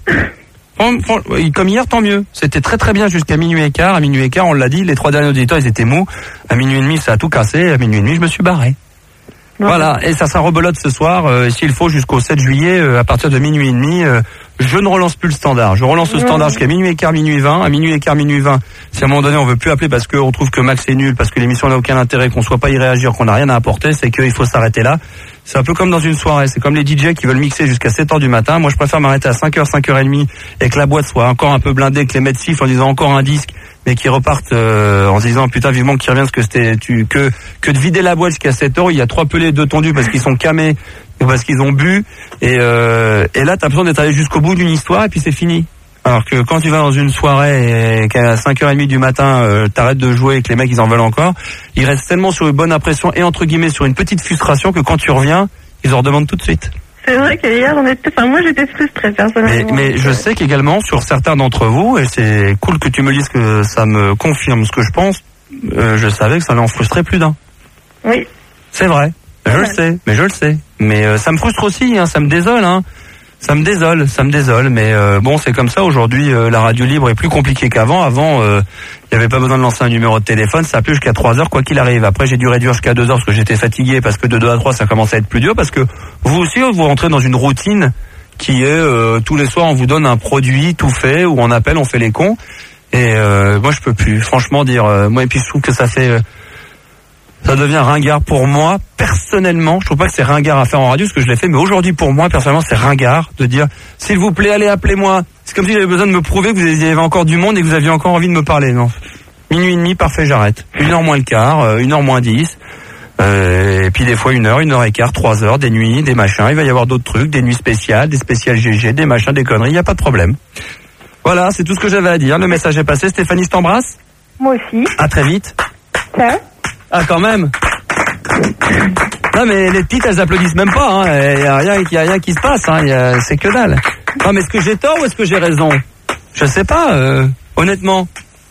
Comme hier, tant mieux. C'était très très bien jusqu'à minuit et quart. À minuit et quart, on l'a dit, les trois derniers auditeurs, ils étaient mous. À minuit et demi, ça a tout cassé. À minuit et demi, je me suis barré. Ouais. Voilà. Et ça, ça rebelote ce soir. Euh, s'il faut, jusqu'au sept juillet, euh, à partir de minuit et demi, euh, je ne relance plus le standard. Je relance le standard jusqu'à minuit et quart, minuit vingt. À minuit et quart, minuit vingt, si à un moment donné, on veut plus appeler parce qu'on trouve que Max est nul, parce que l'émission n'a aucun intérêt, qu'on soit pas y réagir, qu'on n'a rien à apporter, c'est qu'il faut s'arrêter là. C'est un peu comme dans une soirée, c'est comme les D J qui veulent mixer jusqu'à sept heures du matin. Moi, je préfère m'arrêter à cinq heures, cinq heures trente et que la boîte soit encore un peu blindée, que les mecs sifflent en disant encore un disque, mais qui repartent euh, en se disant putain vivement qu'ils reviennent, parce que c'était tu que que de vider la boîte jusqu'à sept heures, il y a trois pelés, deux tondus parce qu'ils sont camés ou parce qu'ils ont bu et euh, et là t'as l'impression d'être allé jusqu'au bout d'une histoire et puis c'est fini. Alors que quand tu vas dans une soirée et qu'à cinq heures trente du matin, euh, t'arrêtes de jouer et que les mecs ils en veulent encore, ils restent tellement sur une bonne impression et entre guillemets sur une petite frustration que quand tu reviens, ils en redemandent tout de suite. C'est vrai qu'hier, on était, enfin, moi j'étais frustrée personnellement. Mais, mais je sais qu'également sur certains d'entre vous, et c'est cool que tu me dises que ça me confirme ce que je pense, euh, je savais que ça allait en frustrer plus d'un. Oui. C'est vrai. Je le sais, mais je le sais. Mais euh, ça me frustre aussi, hein, ça me désole, hein. Ça me désole, ça me désole, mais euh, bon, c'est comme ça. Aujourd'hui, euh, la radio libre est plus compliquée qu'avant. Avant, il euh, n'y avait pas besoin de lancer un numéro de téléphone, ça appelait jusqu'à trois heures, quoi qu'il arrive. Après, j'ai dû réduire jusqu'à deux heures parce que j'étais fatigué, parce que de deux à trois, ça commençait à être plus dur, parce que vous aussi, vous rentrez dans une routine qui est, euh, tous les soirs, on vous donne un produit tout fait, où on appelle, on fait les cons. Et euh, moi, je peux plus, franchement, dire... Euh, moi, et puis je trouve que ça fait... Euh, ça devient ringard pour moi, personnellement. Je trouve pas que c'est ringard à faire en radio, ce que je l'ai fait, mais aujourd'hui, pour moi, personnellement, c'est ringard de dire, s'il vous plaît, allez, appelez-moi. C'est comme si j'avais besoin de me prouver que vous aviez encore du monde et que vous aviez encore envie de me parler. Non. Minuit et demi, parfait, j'arrête. Une heure moins le quart, une heure moins dix. Euh, et puis des fois une heure, une heure et quart, trois heures, des nuits, des machins. Il va y avoir d'autres trucs, des nuits spéciales, des spéciales G G, des machins, des conneries. Il n'y a pas de problème. Voilà, c'est tout ce que j'avais à dire. Le message est passé. Stéphanie, je t'embrasse. Moi aussi. À très vite. Ça. Ah, quand même. Non, mais les petites, elles applaudissent même pas. Hein. Il y a rien, il y a rien qui se passe. Hein. Y a, c'est que dalle. Non, mais est-ce que j'ai tort ou est-ce que j'ai raison? Je sais pas. Euh, honnêtement.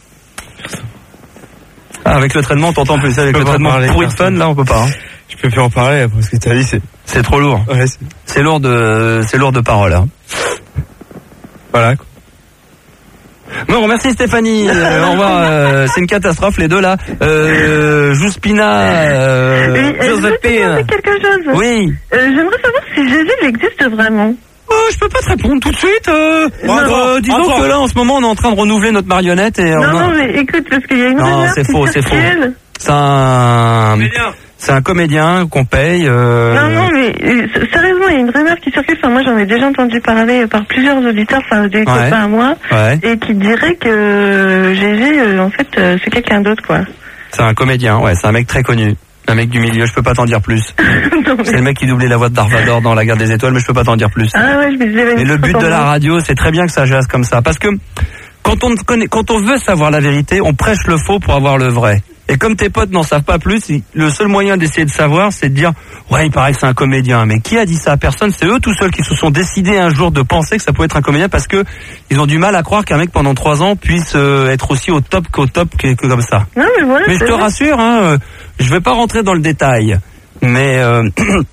Ah, avec le traitement, on t'entend plus. Avec le traitement pourri de fun, là, on peut pas. Hein. Je peux plus en parler après ce que t'as dit. C'est, c'est trop lourd. Ouais, c'est... c'est lourd de, c'est lourd de paroles. Hein. Voilà. Quoi. Bon, merci Stéphanie. Euh, au revoir. Euh, c'est une catastrophe les deux là. Euh, Jouspina. Euh, oui, Joséphine. quelque chose. Oui. Euh, j'aimerais savoir si G G existe vraiment. Oh, je peux pas te répondre tout de suite. Euh, non, euh, disons attends. que là, en ce moment, on est en train de renouveler notre marionnette et. Non, on a... non, mais écoute, parce qu'il y a une. Non, c'est faux, c'est faux. C'est un. C'est un comédien qu'on paye. Euh... Non, non, mais euh, sérieusement, il y a une rumeur qui circule. Enfin, moi, j'en ai déjà entendu parler par plusieurs auditeurs, enfin des ouais. copains à moi, ouais. et qui diraient que G G, euh, en fait, euh, c'est quelqu'un d'autre, quoi. C'est un comédien, ouais, c'est un mec très connu. Un mec du milieu, je peux pas t'en dire plus. non, mais... C'est le mec qui doublait la voix de Darth Vader dans La Guerre des Étoiles, mais je peux pas t'en dire plus. Ah ouais, je me disais. Mais le but de la radio, c'est très bien que ça jasse comme ça, parce que quand on connaît, quand on veut savoir la vérité, on prêche le faux pour avoir le vrai. Et comme tes potes n'en savent pas plus, le seul moyen d'essayer de savoir, c'est de dire « Ouais, il paraît que c'est un comédien. » Mais qui a dit ça? Personne. C'est eux tout seuls qui se sont décidés un jour de penser que ça pouvait être un comédien parce que ils ont du mal à croire qu'un mec pendant trois ans puisse euh, être aussi au top qu'au top que, que comme ça. Non, mais voilà, mais je te vrai. rassure, hein, euh, je vais pas rentrer dans le détail. Mais euh,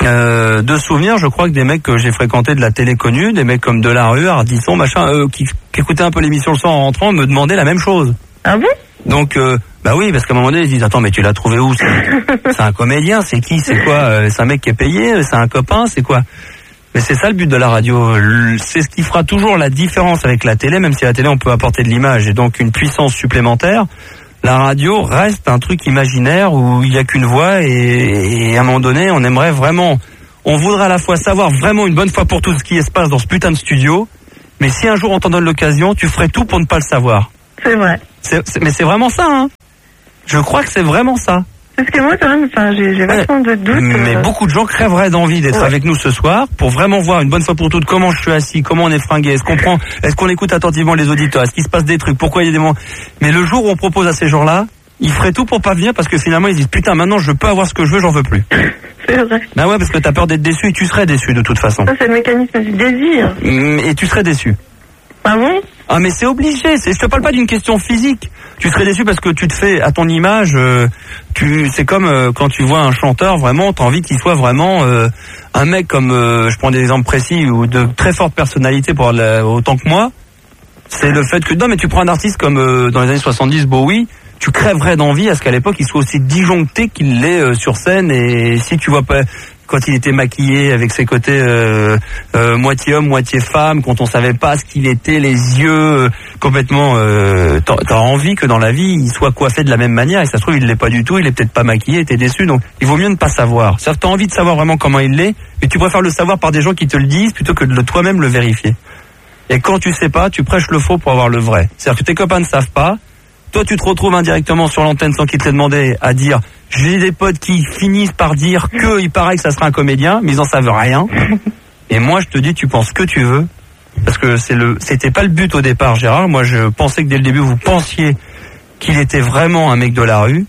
euh, de souvenirs, je crois que des mecs que j'ai fréquentés de la télé connue, des mecs comme Delarue, Ardisson, machin, euh, qui, qui écoutaient un peu l'émission le soir en rentrant, me demandaient la même chose. Ah bon? Donc, euh, bah oui, parce qu'à un moment donné, ils disent, attends, mais tu l'as trouvé où? C'est, c'est un comédien, c'est qui? C'est quoi? euh, C'est un mec qui est payé? C'est un copain? C'est quoi? Mais c'est ça le but de la radio. C'est ce qui fera toujours la différence avec la télé, même si à la télé on peut apporter de l'image et donc une puissance supplémentaire. La radio reste un truc imaginaire où il n'y a qu'une voix et, et à un moment donné, on aimerait vraiment, on voudrait à la fois savoir vraiment une bonne fois pour toutes ce qui se passe dans ce putain de studio, mais si un jour on t'en donne l'occasion, tu ferais tout pour ne pas le savoir. C'est vrai. C'est, c'est, mais c'est vraiment ça, hein. Je crois que c'est vraiment ça. Parce que moi, quand même, enfin, j'ai, j'ai vachement de doutes. Mais euh... beaucoup de gens crèveraient d'envie d'être ouais. avec nous ce soir pour vraiment voir une bonne fois pour toutes comment je suis assis, comment on est fringué, est-ce qu'on prend, est-ce qu'on écoute attentivement les auditeurs, est-ce qu'il se passe des trucs, pourquoi il y a des moments. Mais le jour où on propose à ces gens-là, ils feraient tout pour pas venir parce que finalement ils disent putain maintenant je peux avoir ce que je veux, j'en veux plus. C'est vrai. Bah ouais, parce que t'as peur d'être déçu et tu serais déçu de toute façon. Ça c'est le mécanisme du désir. Et tu serais déçu. Ah bon? Ah mais c'est obligé, c'est, je te parle pas d'une question physique. Tu serais déçu parce que tu te fais à ton image, euh, tu, c'est comme euh, quand tu vois un chanteur, vraiment, t'as envie qu'il soit vraiment euh, un mec comme, euh, je prends des exemples précis, ou de très forte personnalité pour la, autant que moi. C'est le fait que, non mais tu prends un artiste comme euh, dans les années soixante-dix, Bowie, tu crèverais d'envie à ce qu'à l'époque il soit aussi disjoncté qu'il l'est euh, sur scène, et si tu vois pas... quand il était maquillé avec ses côtés euh, euh, moitié homme, moitié femme, quand on savait pas ce qu'il était, les yeux euh, complètement... Euh, t'as, t'as envie que dans la vie, il soit coiffé de la même manière, et ça se trouve, il l'est pas du tout, il est peut-être pas maquillé, t'es déçu, donc il vaut mieux ne pas savoir. C'est-à-dire que t'as envie de savoir vraiment comment il l'est, mais tu préfères le savoir par des gens qui te le disent, plutôt que de le, toi-même le vérifier. Et quand tu sais pas, tu prêches le faux pour avoir le vrai. C'est-à-dire que tes copains ne savent pas, toi tu te retrouves indirectement sur l'antenne sans qu'ils te l'aient demandé à dire... J'ai des potes qui finissent par dire qu'il paraît que ça sera un comédien, mais ils en savent rien. Et moi, je te dis, tu penses ce que tu veux. Parce que c'est le, c'était pas le but au départ, Gérard. Moi, je pensais que dès le début, vous pensiez qu'il était vraiment un mec de la rue.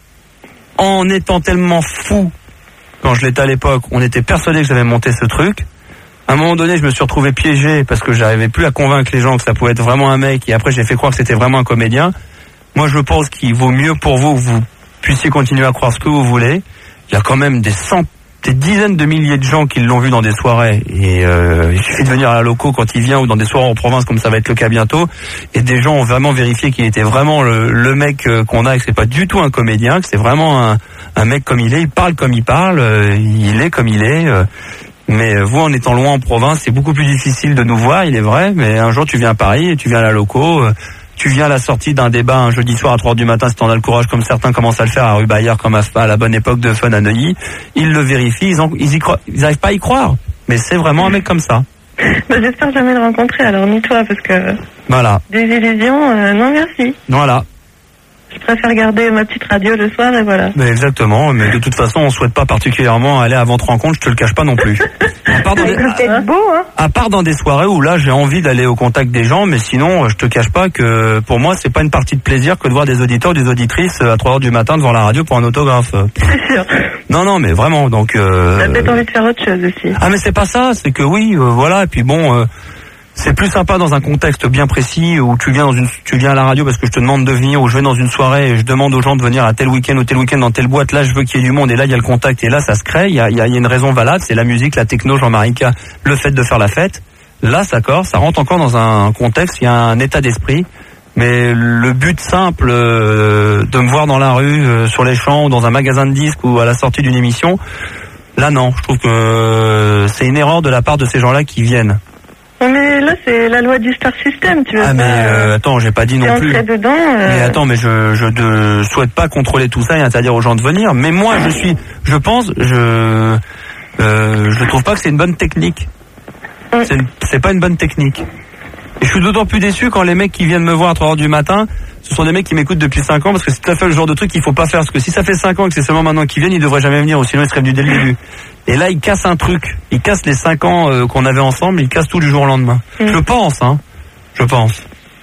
En étant tellement fou, quand je l'étais à l'époque, on était persuadé que j'avais monté ce truc. À un moment donné, je me suis retrouvé piégé parce que j'arrivais plus à convaincre les gens que ça pouvait être vraiment un mec. Et après, j'ai fait croire que c'était vraiment un comédien. Moi, je pense qu'il vaut mieux pour vous que vous puissiez continuer à croire ce que vous voulez. Il y a quand même des centaines, des dizaines de milliers de gens qui l'ont vu dans des soirées, et euh, il suffit de venir à la loco quand il vient, ou dans des soirées en province comme ça va être le cas bientôt, et des gens ont vraiment vérifié qu'il était vraiment le, le mec qu'on a, et que c'est pas du tout un comédien, que c'est vraiment un, un mec comme il est, il parle comme il parle, euh, il est comme il est, euh, mais vous, en étant loin en province, c'est beaucoup plus difficile de nous voir, il est vrai, mais un jour tu viens à Paris et tu viens à la loco, euh, tu viens à la sortie d'un débat un jeudi soir à trois heures du matin, si t'en as le courage, comme certains commencent à le faire à rue Bayard, comme à, à la bonne époque de Fun à Neuilly. Ils le vérifient, ils, en, ils, y croient, ils n'arrivent pas à y croire. Mais c'est vraiment un mec comme ça. Bah, j'espère jamais le rencontrer, alors ni toi, parce que... Voilà. Des illusions, euh, non merci. Voilà. Je préfère garder ma petite radio le soir et voilà. Mais exactement, mais de toute façon, on souhaite pas particulièrement aller à votre rencontre, je te le cache pas non plus. À part dans des, peut-être beau, hein. à part dans des soirées où là, j'ai envie d'aller au contact des gens, mais sinon, je te cache pas que pour moi, c'est pas une partie de plaisir que de voir des auditeurs ou des auditrices à trois heures du matin devant la radio pour un autographe. C'est sûr. Non, non, mais vraiment, donc... Euh... T'as peut-être envie de faire autre chose aussi. Ah, mais c'est pas ça, c'est que oui, euh, voilà, et puis bon... Euh... C'est plus sympa dans un contexte bien précis où tu viens dans une, tu viens à la radio parce que je te demande de venir, ou je vais dans une soirée et je demande aux gens de venir à tel week-end ou tel week-end dans telle boîte. Là, je veux qu'il y ait du monde, et là, il y a le contact, et là, ça se crée. Il y a, il y a une raison valable, c'est la musique, la techno, Jean-Marie K, le fait de faire la fête. Là, ça, ça rentre encore dans un contexte, il y a un état d'esprit. Mais le but simple euh, de me voir dans la rue, euh, sur les champs, ou dans un magasin de disques, ou à la sortie d'une émission, là, non. Je trouve que euh, c'est une erreur de la part de ces gens-là qui viennent. Mais là, c'est la loi du Star System, tu veux. Ah, mais euh, attends, j'ai pas dit non plus. Dedans, euh... Mais attends, mais je je ne souhaite pas contrôler tout ça et interdire aux gens de venir. Mais moi, je suis, je pense, je euh, je trouve pas que c'est une bonne technique. Mm. C'est, c'est pas une bonne technique. Et je suis d'autant plus déçu quand les mecs qui viennent me voir à trois heures du matin, ce sont des mecs qui m'écoutent depuis cinq ans, parce que c'est tout à fait le genre de truc qu'il faut pas faire. Parce que si ça fait cinq ans et que c'est seulement maintenant qu'ils viennent, ils devraient jamais venir, ou sinon ils seraient venus dès le début. Et là, ils cassent un truc. Ils cassent les cinq ans euh, qu'on avait ensemble, ils cassent tout du jour au lendemain. Mmh. Je pense, hein. Je pense.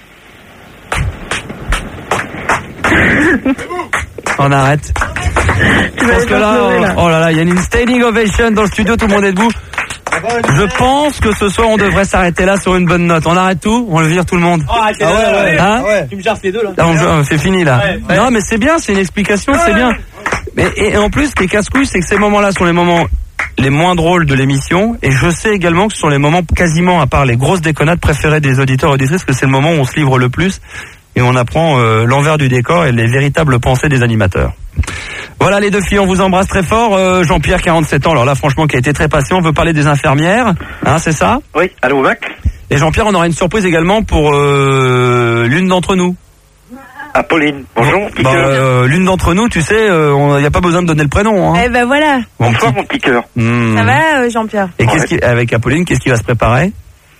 On arrête. Tu Parce que là, pleurer, là, oh là là, il y a une standing ovation dans le studio, tout le monde est debout. Je pense que ce soir, on devrait s'arrêter là sur une bonne note. On arrête tout, on le vire tout le monde. Oh, ah, ouais, ouais, hein ouais. Tu me jarres les deux, là. Ah, on, c'est fini, là. Ouais, ouais. Non, mais c'est bien, c'est une explication, ouais, c'est bien. Ouais. Mais, et, et en plus, ce qui est casse-couille, c'est que ces moments-là sont les moments les moins drôles de l'émission, et je sais également que ce sont les moments quasiment, à part les grosses déconnades, préférés des auditeurs et auditrices, que c'est le moment où on se livre le plus et on apprend euh, l'envers du décor et les véritables pensées des animateurs. Voilà les deux filles, on vous embrasse très fort. Euh, Jean-Pierre, quarante-sept ans, alors là franchement qui a été très patient, veut parler des infirmières, hein, c'est ça? Oui, allô Mac. Et Jean-Pierre, on aura une surprise également pour euh, l'une d'entre nous. Apolline, bonjour. Bah, euh, l'une d'entre nous, tu sais, il euh, n'y a pas besoin de donner le prénom. Hein. Eh ben voilà. Bonsoir mon petit cœur. Mmh. Ça va euh, Jean-Pierre? Et qu'est-ce qui, avec Apolline, qu'est-ce qui va se préparer?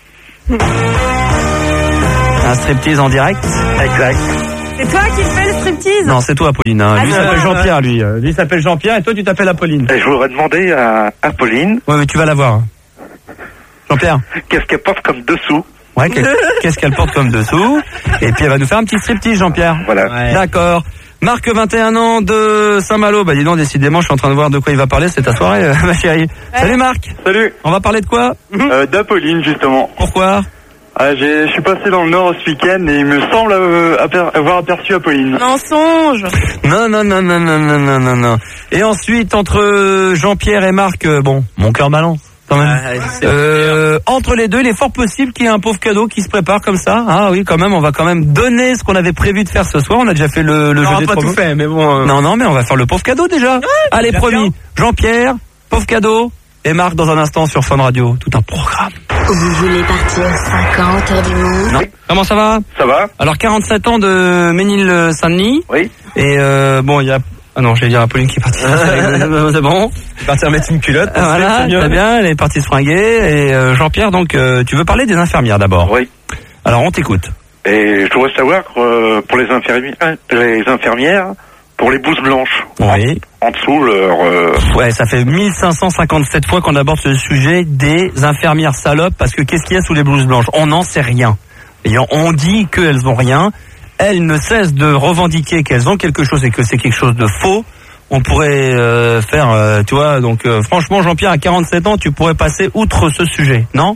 Un striptease en direct? Exact. C'est toi qui fais le striptease? Non, c'est toi Apolline. Hein. Ah, lui non, s'appelle non, Jean-Pierre, lui. Lui il s'appelle Jean-Pierre et toi tu t'appelles Apolline. Et je voudrais demander à Apolline. Ouais, mais tu vas la voir. Jean-Pierre. Qu'est-ce qu'elle porte comme dessous? Ouais, qu'est-ce, qu'est-ce qu'elle porte comme dessous? Et puis elle va nous faire un petit striptease, Jean-Pierre. Voilà. Ouais. D'accord. Marc, vingt et un ans, de Saint-Malo. Bah dis donc, décidément, je suis en train de voir de quoi il va parler. C'est ta soirée, euh, ma chérie. Ouais. Salut Marc. Salut. On va parler de quoi? euh, D'Apolline, justement. Pourquoi? Ah, j'ai, je suis passé dans le Nord ce week-end et il me semble euh, aper, avoir aperçu Apolline. Mensonge. Non, non, non, non, non, non, non, non, non. Et ensuite, entre Jean-Pierre et Marc, euh, bon, mon cœur balance. Quand même. Ah, euh, entre les deux, il est fort possible qu'il y ait un pauvre cadeau qui se prépare comme ça. Ah oui, quand même, on va quand même donner ce qu'on avait prévu de faire ce soir. On a déjà fait le, le jeu des pas trois tout mots. fait, mais bon. Euh... Non, non, mais on va faire le pauvre cadeau déjà. Ouais, allez, promis. Jean-Pierre, pauvre cadeau, et Marc dans un instant sur Fun Radio. Tout un programme. Vous voulez partir cinquante heures du monde? Non. Comment ça va? Ça va. Alors quarante-sept ans de Ménil-Saint-Denis. Oui. Et euh, bon, il y a... Ah non, j'allais dire Apolline qui est partie. C'est bon. Elle est partie remettre une culotte. Ah, voilà, très bien, elle est partie se fringuer. Et euh, Jean-Pierre, donc, euh, tu veux parler des infirmières d'abord? Oui. Alors, on t'écoute. Et je voudrais savoir, euh, pour les infirmières, les infirmières, pour les blouses blanches. Oui. En, en dessous, leur... Euh... Ouais, ça fait mille cinq cent cinquante-sept fois qu'on aborde ce sujet des infirmières salopes, parce que qu'est-ce qu'il y a sous les blouses blanches? On n'en sait rien. Et on dit qu'elles ont rien. Elles ne cessent de revendiquer qu'elles ont quelque chose et que c'est quelque chose de faux. On pourrait euh, faire, euh, tu vois, donc euh, franchement, Jean-Pierre, à quarante-sept ans, tu pourrais passer outre ce sujet, non?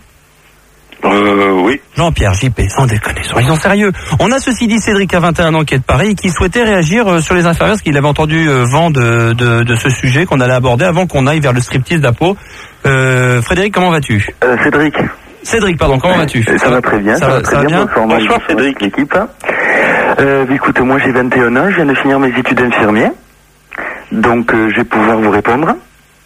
Euh, oui. Jean-Pierre, J P, sans déconner, soyons sérieux. On a ceci dit Cédric à vingt et un ans qui est de Paris et qui souhaitait réagir euh, sur les infirmières, parce qu'il avait entendu euh, vent de, de, de ce sujet qu'on allait aborder avant qu'on aille vers le striptease d'Apo. Euh, Frédéric, comment vas-tu? euh, Cédric. Cédric, pardon, comment vas-tu? Ça va très bien, ça, ça va va, très ça va bien. bien. Bonsoir Cédric, l'équipe. Euh, écoute, moi j'ai vingt et un ans, je viens de finir mes études d'infirmier, donc euh, je vais pouvoir vous répondre.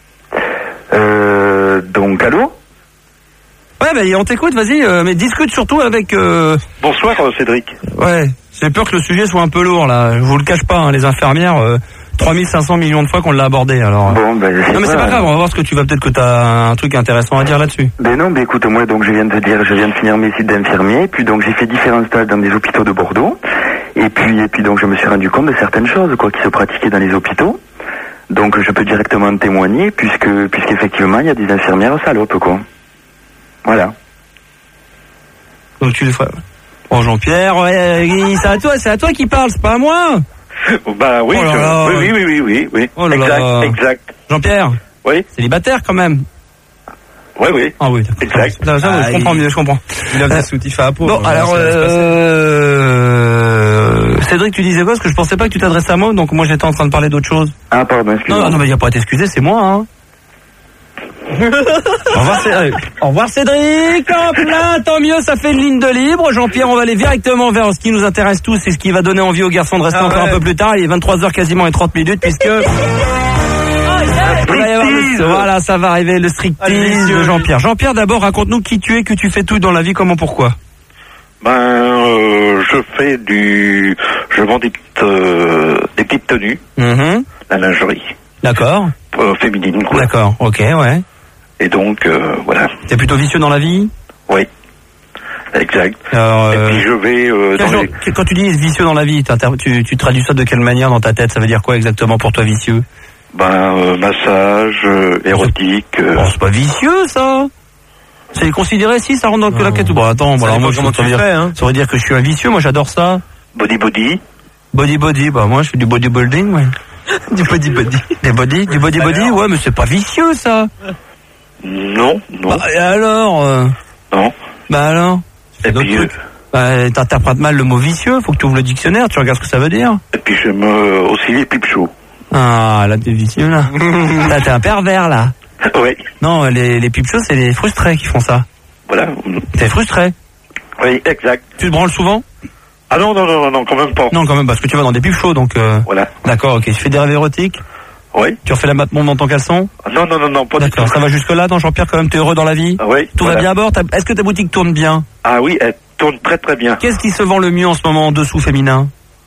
Euh, donc, allô? Ouais, bah, on t'écoute, vas-y, euh, mais discute surtout avec... Euh... Bonsoir Cédric. Ouais, j'ai peur que le sujet soit un peu lourd, là, je vous le cache pas, hein, les infirmières... Euh... trois mille cinq cents millions de fois qu'on l'a abordé, alors. Bon, ben, non, mais c'est pas grave, on va voir ce que tu vas, peut-être que t'as un truc intéressant à dire là-dessus. Ben non, ben écoute, moi, donc, je viens de dire, je viens de finir mes études d'infirmier, puis donc, j'ai fait différents stages dans des hôpitaux de Bordeaux, et puis, et puis, donc, je me suis rendu compte de certaines choses, quoi, qui se pratiquaient dans les hôpitaux. Donc, je peux directement témoigner, puisque, puisqu'effectivement, il y a des infirmières salopes, quoi. Voilà. Donc, tu le ferais. Oh, Jean-Pierre, ouais, c'est à toi, c'est à toi qui parle, c'est pas à moi. Bah oui, oh là là. Je... oui, oui, oui, oui, oui, oh là exact, là. exact. Jean-Pierre. Oui. Célibataire quand même. Oui, oui. Ah oui, exact. Ça, ça, ah, je comprends il... mieux, je comprends. Il a fait soutif à peau. Bon, alors, euh... Cédric, tu disais quoi? Parce que je pensais pas que tu t'adressais à moi, donc moi j'étais en train de parler d'autre chose. Ah, pardon, excuse-moi. Non, non, mais il n'y a pas à t'excuser, c'est moi, hein. Au revoir Cédric. Au revoir Cédric. Hop là, tant mieux, ça fait une ligne de libre. Jean-Pierre, on va aller directement vers ce qui nous intéresse tous et ce qui va donner envie aux garçons de rester ah encore ouais. un peu plus tard. Il est vingt-trois heures quasiment et trente minutes puisque... oh, le... Voilà, ça va arriver, le striptease de Jean-Pierre. Jean-Pierre, d'abord, raconte-nous qui tu es, que tu fais tout dans la vie, comment, pourquoi? Ben, euh, je fais du... Je vends des petites, euh, des petites tenues. Mm-hmm. La lingerie. D'accord. Euh, féminine, quoi. D'accord, ok, ouais. Et donc, euh, voilà. T'es plutôt vicieux dans la vie? Oui. Exact. Alors, et euh... puis je vais... Euh, dans genre, les... Quand tu dis vicieux dans la vie, tu, tu traduis ça de quelle manière dans ta tête? Ça veut dire quoi exactement pour toi, vicieux? Ben, euh, massage, euh, érotique... Euh... Bon, c'est pas vicieux, ça. C'est considéré, si, ça rentre dans la catégorie. Bon, attends, bon, alors moi, comment tu dire, hein. Ça veut dire que je suis un vicieux, moi j'adore ça. Body body. Body body, bah moi je fais du bodybuilding, ouais. Du body body. Des body, du body body, ouais, mais c'est pas vicieux, ça. Non, non. Bah, et alors euh... Non. Bah alors et puis, euh... bah, t'interprètes mal le mot vicieux, faut que tu ouvres le dictionnaire, tu regardes ce que ça veut dire. Et puis j'aime euh, aussi les pipe chauds. Ah, là t'es vicieux, là. Là t'es un pervers, là. Oui. Non, les, les pipchos, c'est les frustrés qui font ça. Voilà. T'es frustré? Oui, exact. Tu te branles souvent? Ah non, non, non, non, quand même pas. Non, quand même, parce que tu vas dans des pipchos, donc... Euh... Voilà. D'accord, ok. Tu fais des rêves érotiques? Oui. Tu refais la matte-monde dans ton caleçon? Non, non, non, non, pas du tout. D'accord, ça va jusque-là, dans Jean-Pierre, quand même, t'es heureux dans la vie? Ah oui. Tout voilà. va bien à bord? Est-ce que ta boutique tourne bien? Ah oui, elle tourne très très bien. Qu'est-ce qui se vend le mieux en ce moment en dessous féminin?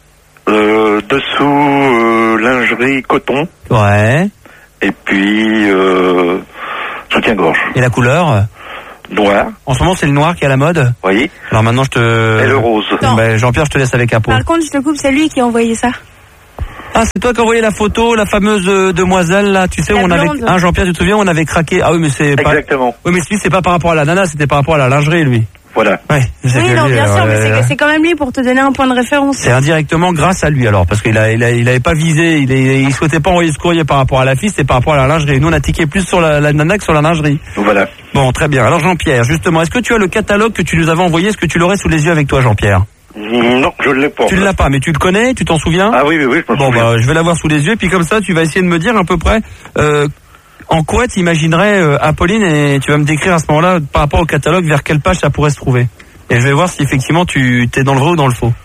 Euh, dessous, euh, lingerie, coton. Ouais. Et puis, euh, soutien-gorge. Et la couleur? Noir. En ce moment, c'est le noir qui est à la mode? Oui. Alors maintenant, je te... Et le rose. Ben, Jean-Pierre, je te laisse avec Apo. Par contre, je te coupe, c'est lui qui a envoyé ça. Ah, c'est toi qui as envoyé la photo, la fameuse euh, demoiselle, là, tu sais, La où on avait... blonde. Hein, Jean-Pierre, tu te souviens, on avait craqué... Ah oui, mais c'est pas... Exactement. Oui, mais lui, c'est pas par rapport à la nana, c'était par rapport à la lingerie, lui. Voilà. Ouais, c'est Oui, que non, lui, bien alors, sûr, mais euh, c'est- c'est quand même lui pour te donner un point de référence. C'est indirectement grâce à lui, alors, parce qu'il a, il a, il avait pas visé, il, est, il souhaitait pas envoyer ce courrier par rapport à la fille, c'est par rapport à la lingerie. Nous, on a tiqué plus sur la, la nana que sur la lingerie. Voilà. Bon, très bien. Alors, Jean-Pierre, justement, est-ce que tu as le catalogue que tu nous avais envoyé? Est-ce que tu l'aurais sous les yeux avec toi, Jean-Pierre? Non, je ne l'ai pas. Tu ne l'as pas, mais tu le connais, tu t'en souviens? Ah oui, oui, oui, je me Bon, souviens. bah, je vais l'avoir sous les yeux, puis comme ça, tu vas essayer de me dire à peu près euh, en quoi tu imaginerais euh, Apolline, et tu vas me décrire à ce moment-là, par rapport au catalogue, vers quelle page ça pourrait se trouver. Et je vais voir si effectivement tu t'es dans le vrai ou dans le faux.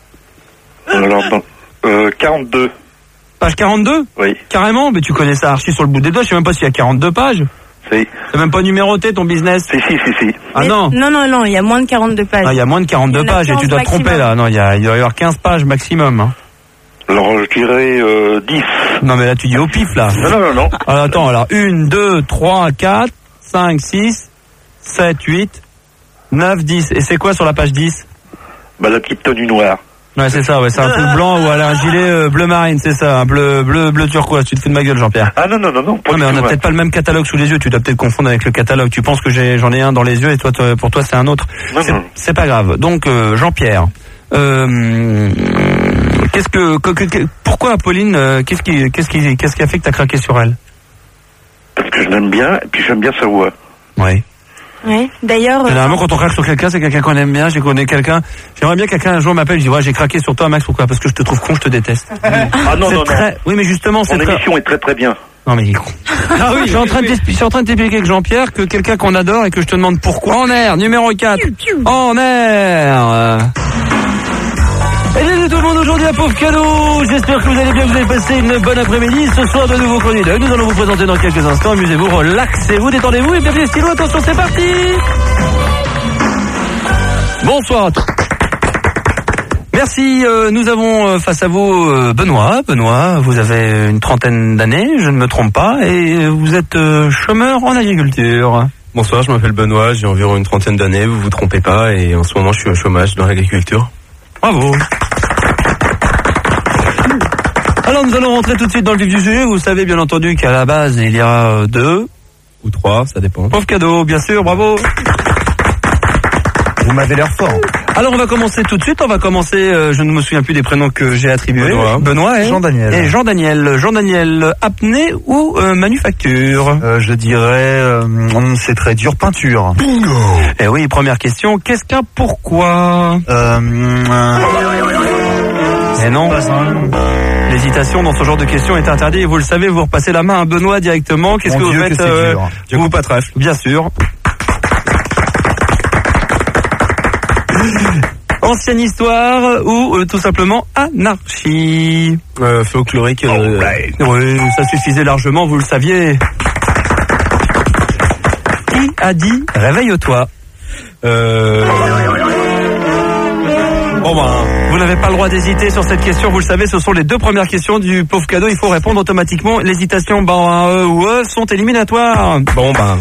Alors, dans, euh, quarante-deux. Page quarante-deux? Oui. Carrément? Mais tu connais ça archi sur le bout des doigts, je sais même pas s'il y a quarante-deux pages. Si. C'est même pas numéroté ton business? Si, si, si, si. Ah Mais- non? Non, non, non, il y a moins de quarante-deux pages. Ah, il y a moins de quarante-deux Il y en a pages et tu quinze dois te tromper maximum. là. Non, il y, a, il doit y avoir quinze pages maximum. Hein. Alors, je dirais euh, dix. Non, mais là tu dis au pif là. Non, non, non, non. Alors attends, alors un, deux, trois, quatre, cinq, six, sept, huit, neuf, dix. Et c'est quoi sur la page dix? Bah, la petite tenue noire. Ouais, c'est ça, ouais, c'est un pull blanc ou elle a un gilet euh, bleu marine, c'est ça, un bleu, bleu, bleu turquoise. Tu te fous de ma gueule, Jean-Pierre. Ah non, non, non, non, pas Non, du mais on tout, a ouais. peut-être pas le même catalogue sous les yeux. Tu dois peut-être confondre avec le catalogue. Tu penses que j'ai, j'en ai un dans les yeux et toi, toi pour toi, c'est un autre. Non, C'est- non. C'est pas grave. Donc, euh, Jean-Pierre, euh, qu'est-ce que, que- que- que- pourquoi Apolline, euh, qu'est-ce qui, qu'est-ce qui, qu'est-ce qui a fait que t'as craqué sur elle? Parce que je l'aime bien, et puis j'aime bien sa voix. Oui. Ouais. D'ailleurs, euh, Généralement, quand on craque sur quelqu'un, c'est quelqu'un qu'on aime bien. J'ai connu quelqu'un. J'aimerais bien que quelqu'un un jour m'appelle. Je dis ouais, j'ai craqué sur toi, Max. Pourquoi? Parce que je te trouve con, je te déteste. Ah non, C'est non, non. très... Oui, mais justement, c'est Mon très... émission est très très bien. Non, mais il est con. Ah oui, je suis en train de t'expliquer, je suis en train de t'expliquer avec Jean-Pierre que quelqu'un qu'on adore et que je te demande pourquoi. En air, numéro quatre. En air. Et bien tout le monde aujourd'hui à Pauvre Cadeau. J'espère que vous allez bien, que vous avez passé une bonne après-midi. Ce soir, de nouveaux candidats. Nous allons vous présenter dans quelques instants. Amusez-vous, relaxez-vous, détendez-vous et bienvenue les stylos. Attention, c'est parti. Bonsoir à tous. Merci, euh, nous avons euh, face à vous euh, Benoît. Benoît, vous avez une trentaine d'années, je ne me trompe pas, et vous êtes euh, chômeur en agriculture. Bonsoir, je m'appelle Benoît, j'ai environ une trentaine d'années, vous vous trompez pas, et en ce moment je suis au chômage dans l'agriculture. Bravo. Alors nous allons rentrer tout de suite dans le vif du sujet. Vous savez bien entendu qu'à la base il y a euh, deux Ou trois, ça dépend. Pauvre Cadeau, bien sûr, bravo. Vous m'avez l'air fort. Alors on va commencer tout de suite, on va commencer, euh, je ne me souviens plus des prénoms que j'ai attribués. Benoît. Benoît et Jean-Daniel. Et Jean-Daniel. Jean-Daniel, apnée ou euh, manufacture? Euh, je dirais, euh, c'est très dur, peinture. Eh oui, première question, qu'est-ce qu'un pourquoi? Euh, euh, Eh non. L'hésitation dans ce genre de questions est interdite. Et vous le savez, vous repassez la main à Benoît directement. Qu'est-ce Mon que vous Dieu, faites que c'est euh, dur. Je coupe pas trèfle. Bien sûr. Ancienne histoire ou euh, tout simplement anarchie? Euh, folklorique. Euh, Oui, ça suffisait largement, vous le saviez. Qui a dit réveille-toi? euh, Bon ben, vous n'avez pas le droit d'hésiter sur cette question, vous le savez, ce sont les deux premières questions du pauvre cadeau, il faut répondre automatiquement. L'hésitation, ben, un E ou E sont éliminatoires. bon, bah.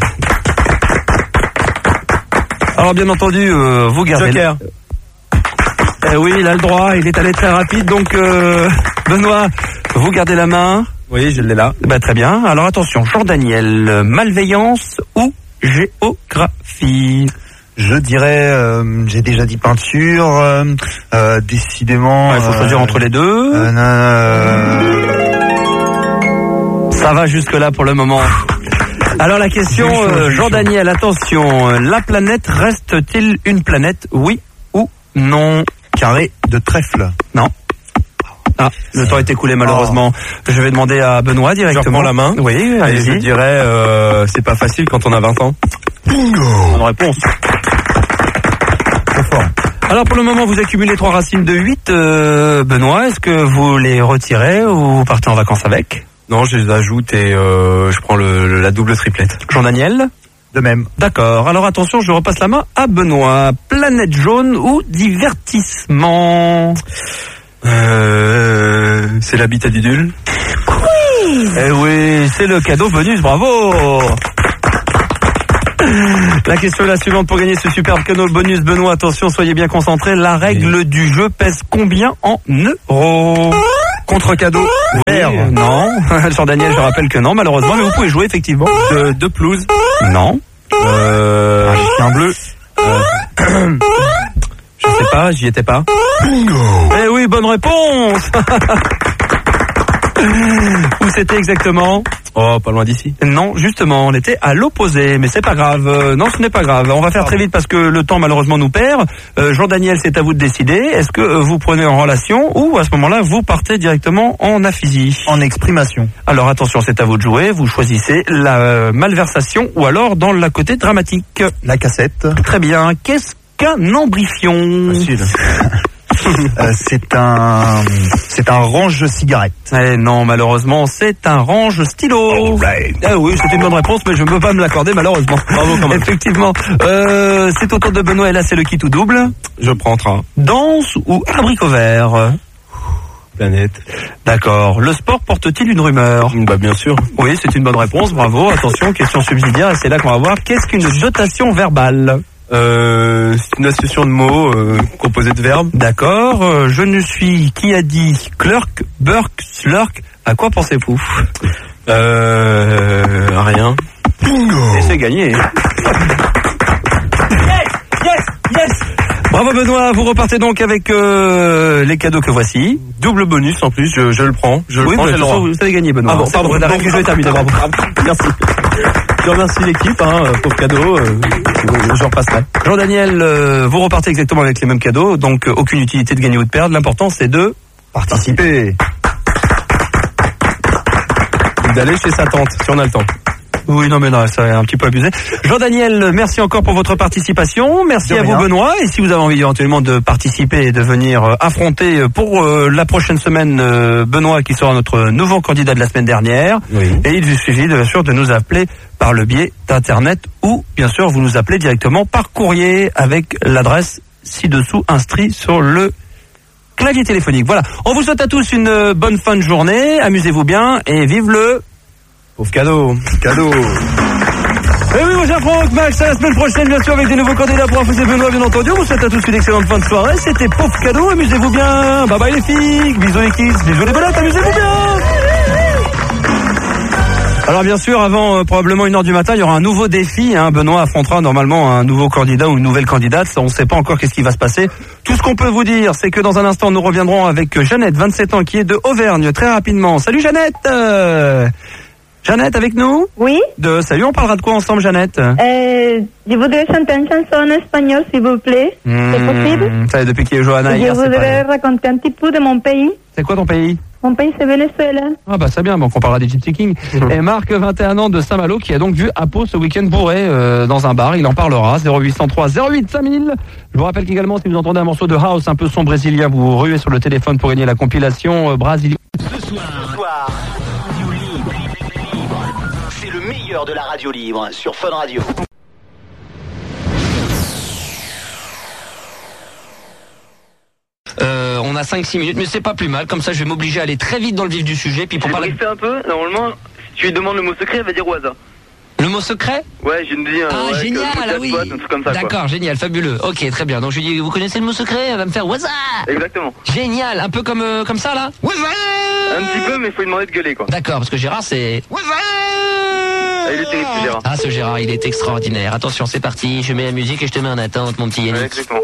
Alors bien entendu, euh, vous gardez... Joker. Eh oui, il a le droit, il est allé très rapide, donc euh, Benoît, vous gardez la main. Oui, je l'ai là. Bah, très bien, alors attention, Jean-Daniel, malveillance ou géographie? je dirais, euh, j'ai déjà dit peinture, euh, euh, décidément... Il faut euh, choisir entre les deux. euh, euh, Ça va jusque-là pour le moment. Alors la question, J'ai chaud, euh, j'ai Jean-Daniel, attention, euh, la planète reste-t-il une planète, oui ou non? carré de trèfle. Non. Ah, le temps est écoulé malheureusement. Oh. Je vais demander à Benoît directement. Je reprends la main. Oui, allez-y. Et je dirais, euh, c'est pas facile quand on a vingt ans. Bingo. Bonne réponse. Trop fort. Alors pour le moment, vous accumulez trois racines de huit. Euh, Benoît, est-ce que vous les retirez ou vous partez en vacances avec? Non, je les ajoute et euh, je prends le, la double triplette. Jean-Daniel? De même. D'accord. Alors attention, je repasse la main à Benoît. Planète jaune ou divertissement? Euh, c'est l'habitat d'Idule. Oui. Eh oui, c'est le cadeau bonus, bravo. La question est la suivante pour gagner ce superbe cadeau bonus. Benoît, attention, soyez bien concentrés. La règle oui. du jeu pèse combien en euros? Contre cadeau. Oui, euh, non. Jean-Daniel, je rappelle que non, malheureusement, mais vous pouvez jouer effectivement. De, de pelouse. Non. Euh, un chien bleu. Euh, je sais pas, j'y étais pas. Bingo. Eh oui, bonne réponse. Où c'était exactement? Oh, pas loin d'ici. Non, justement, on était à l'opposé, mais c'est pas grave. Euh, non, ce n'est pas grave. On va faire très vite parce que le temps malheureusement nous perd. Euh, Jean-Daniel, c'est à vous de décider. Est-ce que euh, vous prenez en relation ou à ce moment-là vous partez directement en aphysie? En exprimation. Alors attention, c'est à vous de jouer. Vous choisissez la euh, malversation ou alors dans la côté dramatique. La cassette. Très bien. Qu'est-ce qu'un ambrifion? Facile. euh, c'est un c'est un range cigarette. Eh non, malheureusement, c'est un range stylo. Oh, right. Eh oui, c'est une bonne réponse, mais je ne peux pas me l'accorder malheureusement. Bravo quand même. Effectivement. Euh, c'est au tour de Benoît et là c'est le kit ou double. Je prends train. Danse ou abricot vert? Planète. D'accord. Le sport porte-t-il une rumeur? Bah bien sûr. Oui, c'est une bonne réponse. Bravo. Attention, question subsidiaire et c'est là qu'on va voir. Qu'est-ce qu'une dotation verbale? Euh, c'est une association de mots euh, composée de verbes. D'accord. Euh, je ne suis qui a dit clerk, burk, slurk. À quoi pensez-vous? Euh, à rien. Bingo. Et c'est gagné. Yes, yes, yes. Bravo Benoît, vous repartez donc avec euh, les cadeaux que voici. Double bonus en plus, je, je le prends. Je oui, le prends, bah, façon, vous avez gagné Benoît. Ah bon, pardon, la règle du jeu est terminée, bravo. Merci. Je remercie l'équipe hein, pour cadeau, euh, je repasserai. Jean-Daniel, euh, vous repartez exactement avec les mêmes cadeaux, donc euh, aucune utilité de gagner ou de perdre. L'important c'est de participer. D'aller chez sa tante, si on a le temps. Oui, non mais là, c'est un petit peu abusé. Jean-Daniel, merci encore pour votre participation. Merci à vous Benoît. Et si vous avez envie éventuellement de participer et de venir euh, affronter pour euh, la prochaine semaine euh, Benoît qui sera notre nouveau candidat de la semaine dernière. Oui. Et il vous suffit bien sûr de nous appeler par le biais d'internet ou bien sûr vous nous appelez directement par courrier avec l'adresse ci-dessous inscrite sur le clavier téléphonique. Voilà. On vous souhaite à tous une bonne fin de journée. Amusez-vous bien et vive le pauvre cadeau. Cadeau. Et oui, mon cher Franck, Max, à la semaine prochaine, bien sûr, avec des nouveaux candidats pour Infos et Benoît, bien entendu. On vous souhaite à tous une excellente fin de soirée. C'était Pauvre Cadeau, amusez-vous bien. Bye bye les filles, bisous les kids, bisous les bolottes, amusez-vous bien. Alors bien sûr, avant euh, probablement une heure du matin, il y aura un nouveau défi. Hein. Benoît affrontera normalement un nouveau candidat ou une nouvelle candidate. On ne sait pas encore qu'est-ce qui va se passer. Tout ce qu'on peut vous dire, c'est que dans un instant, nous reviendrons avec Jeannette, vingt-sept ans, qui est de Auvergne, très rapidement. Salut Jeannette. euh... Jeannette, avec nous? Oui. De salut, on parlera de quoi ensemble, Jeannette? euh, Je voudrais chanter une chanson en espagnol, s'il vous plaît. Mmh, c'est possible? Ça y est, depuis qu'il y a Johanna Je hier, voudrais pas... raconter un petit peu de mon pays. C'est quoi ton pays? Mon pays, c'est Venezuela. Ah bah c'est bien, donc on parlera des Gypsy Kings. Mmh. Et Marc, vingt et un ans, de Saint-Malo, qui a donc vu Apo ce week-end bourré euh, dans un bar. Il en parlera. zéro huit cent trois zéro huit cinq mille. Je vous rappelle qu'également, si vous entendez un morceau de house un peu son brésilien, vous ruez sur le téléphone pour gagner la compilation euh, brésilienne. Ce soir, ce soir, Radio Libre. C'est le meilleur de la radio libre sur Fun Radio. Euh, on a cinq six minutes, mais c'est pas plus mal. Comme ça, je vais m'obliger à aller très vite dans le vif du sujet. Puis pour J'ai parler. briefé un peu. Normalement, si tu lui demandes le mot secret, elle va dire Waza. Le mot secret? Ouais, j'ai une dit. Ah, ouais, génial, ah oui. Boîte, un truc comme ça, d'accord, génial, fabuleux. Ok, très bien. Donc je lui dis, vous connaissez le mot secret? Elle va me faire Waza. Exactement. Génial, un peu comme euh, comme ça là. Waza. Un petit peu, mais il faut lui demander de gueuler quoi. D'accord, parce que Gérard c'est. Waza. Ah, il est terrible, ce Gérard. Ah, ce Gérard, il est extraordinaire. Attention, c'est parti. Je mets la musique et je te mets en attente, mon petit Yannick. Ouais, exactement.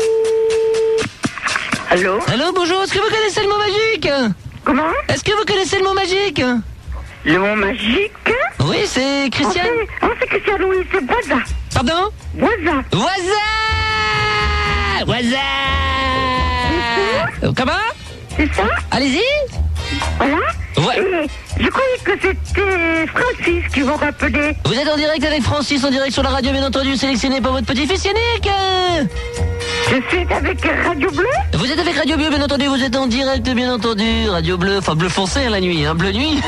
Allô? Allô, bonjour. Est-ce que vous connaissez le mot magique? Comment? Est-ce que vous connaissez le mot magique? Le mot magique? Oui, c'est Christian. Oh, c'est Christian, oui, c'est Waza. Pardon? Waza. Waza. Waza. Comment? c'est ça? Allez-y. Voilà. Ouais. Et je croyais que c'était Francis qui vous rappelait. Vous êtes en direct avec Francis, en direct sur la radio, bien entendu, sélectionné par votre petit-fils Yannick. Je suis avec Radio Bleu. Vous êtes avec Radio Bleu, bien entendu, vous êtes en direct, bien entendu. Radio Bleu, enfin bleu foncé hein, la nuit, hein, bleu nuit.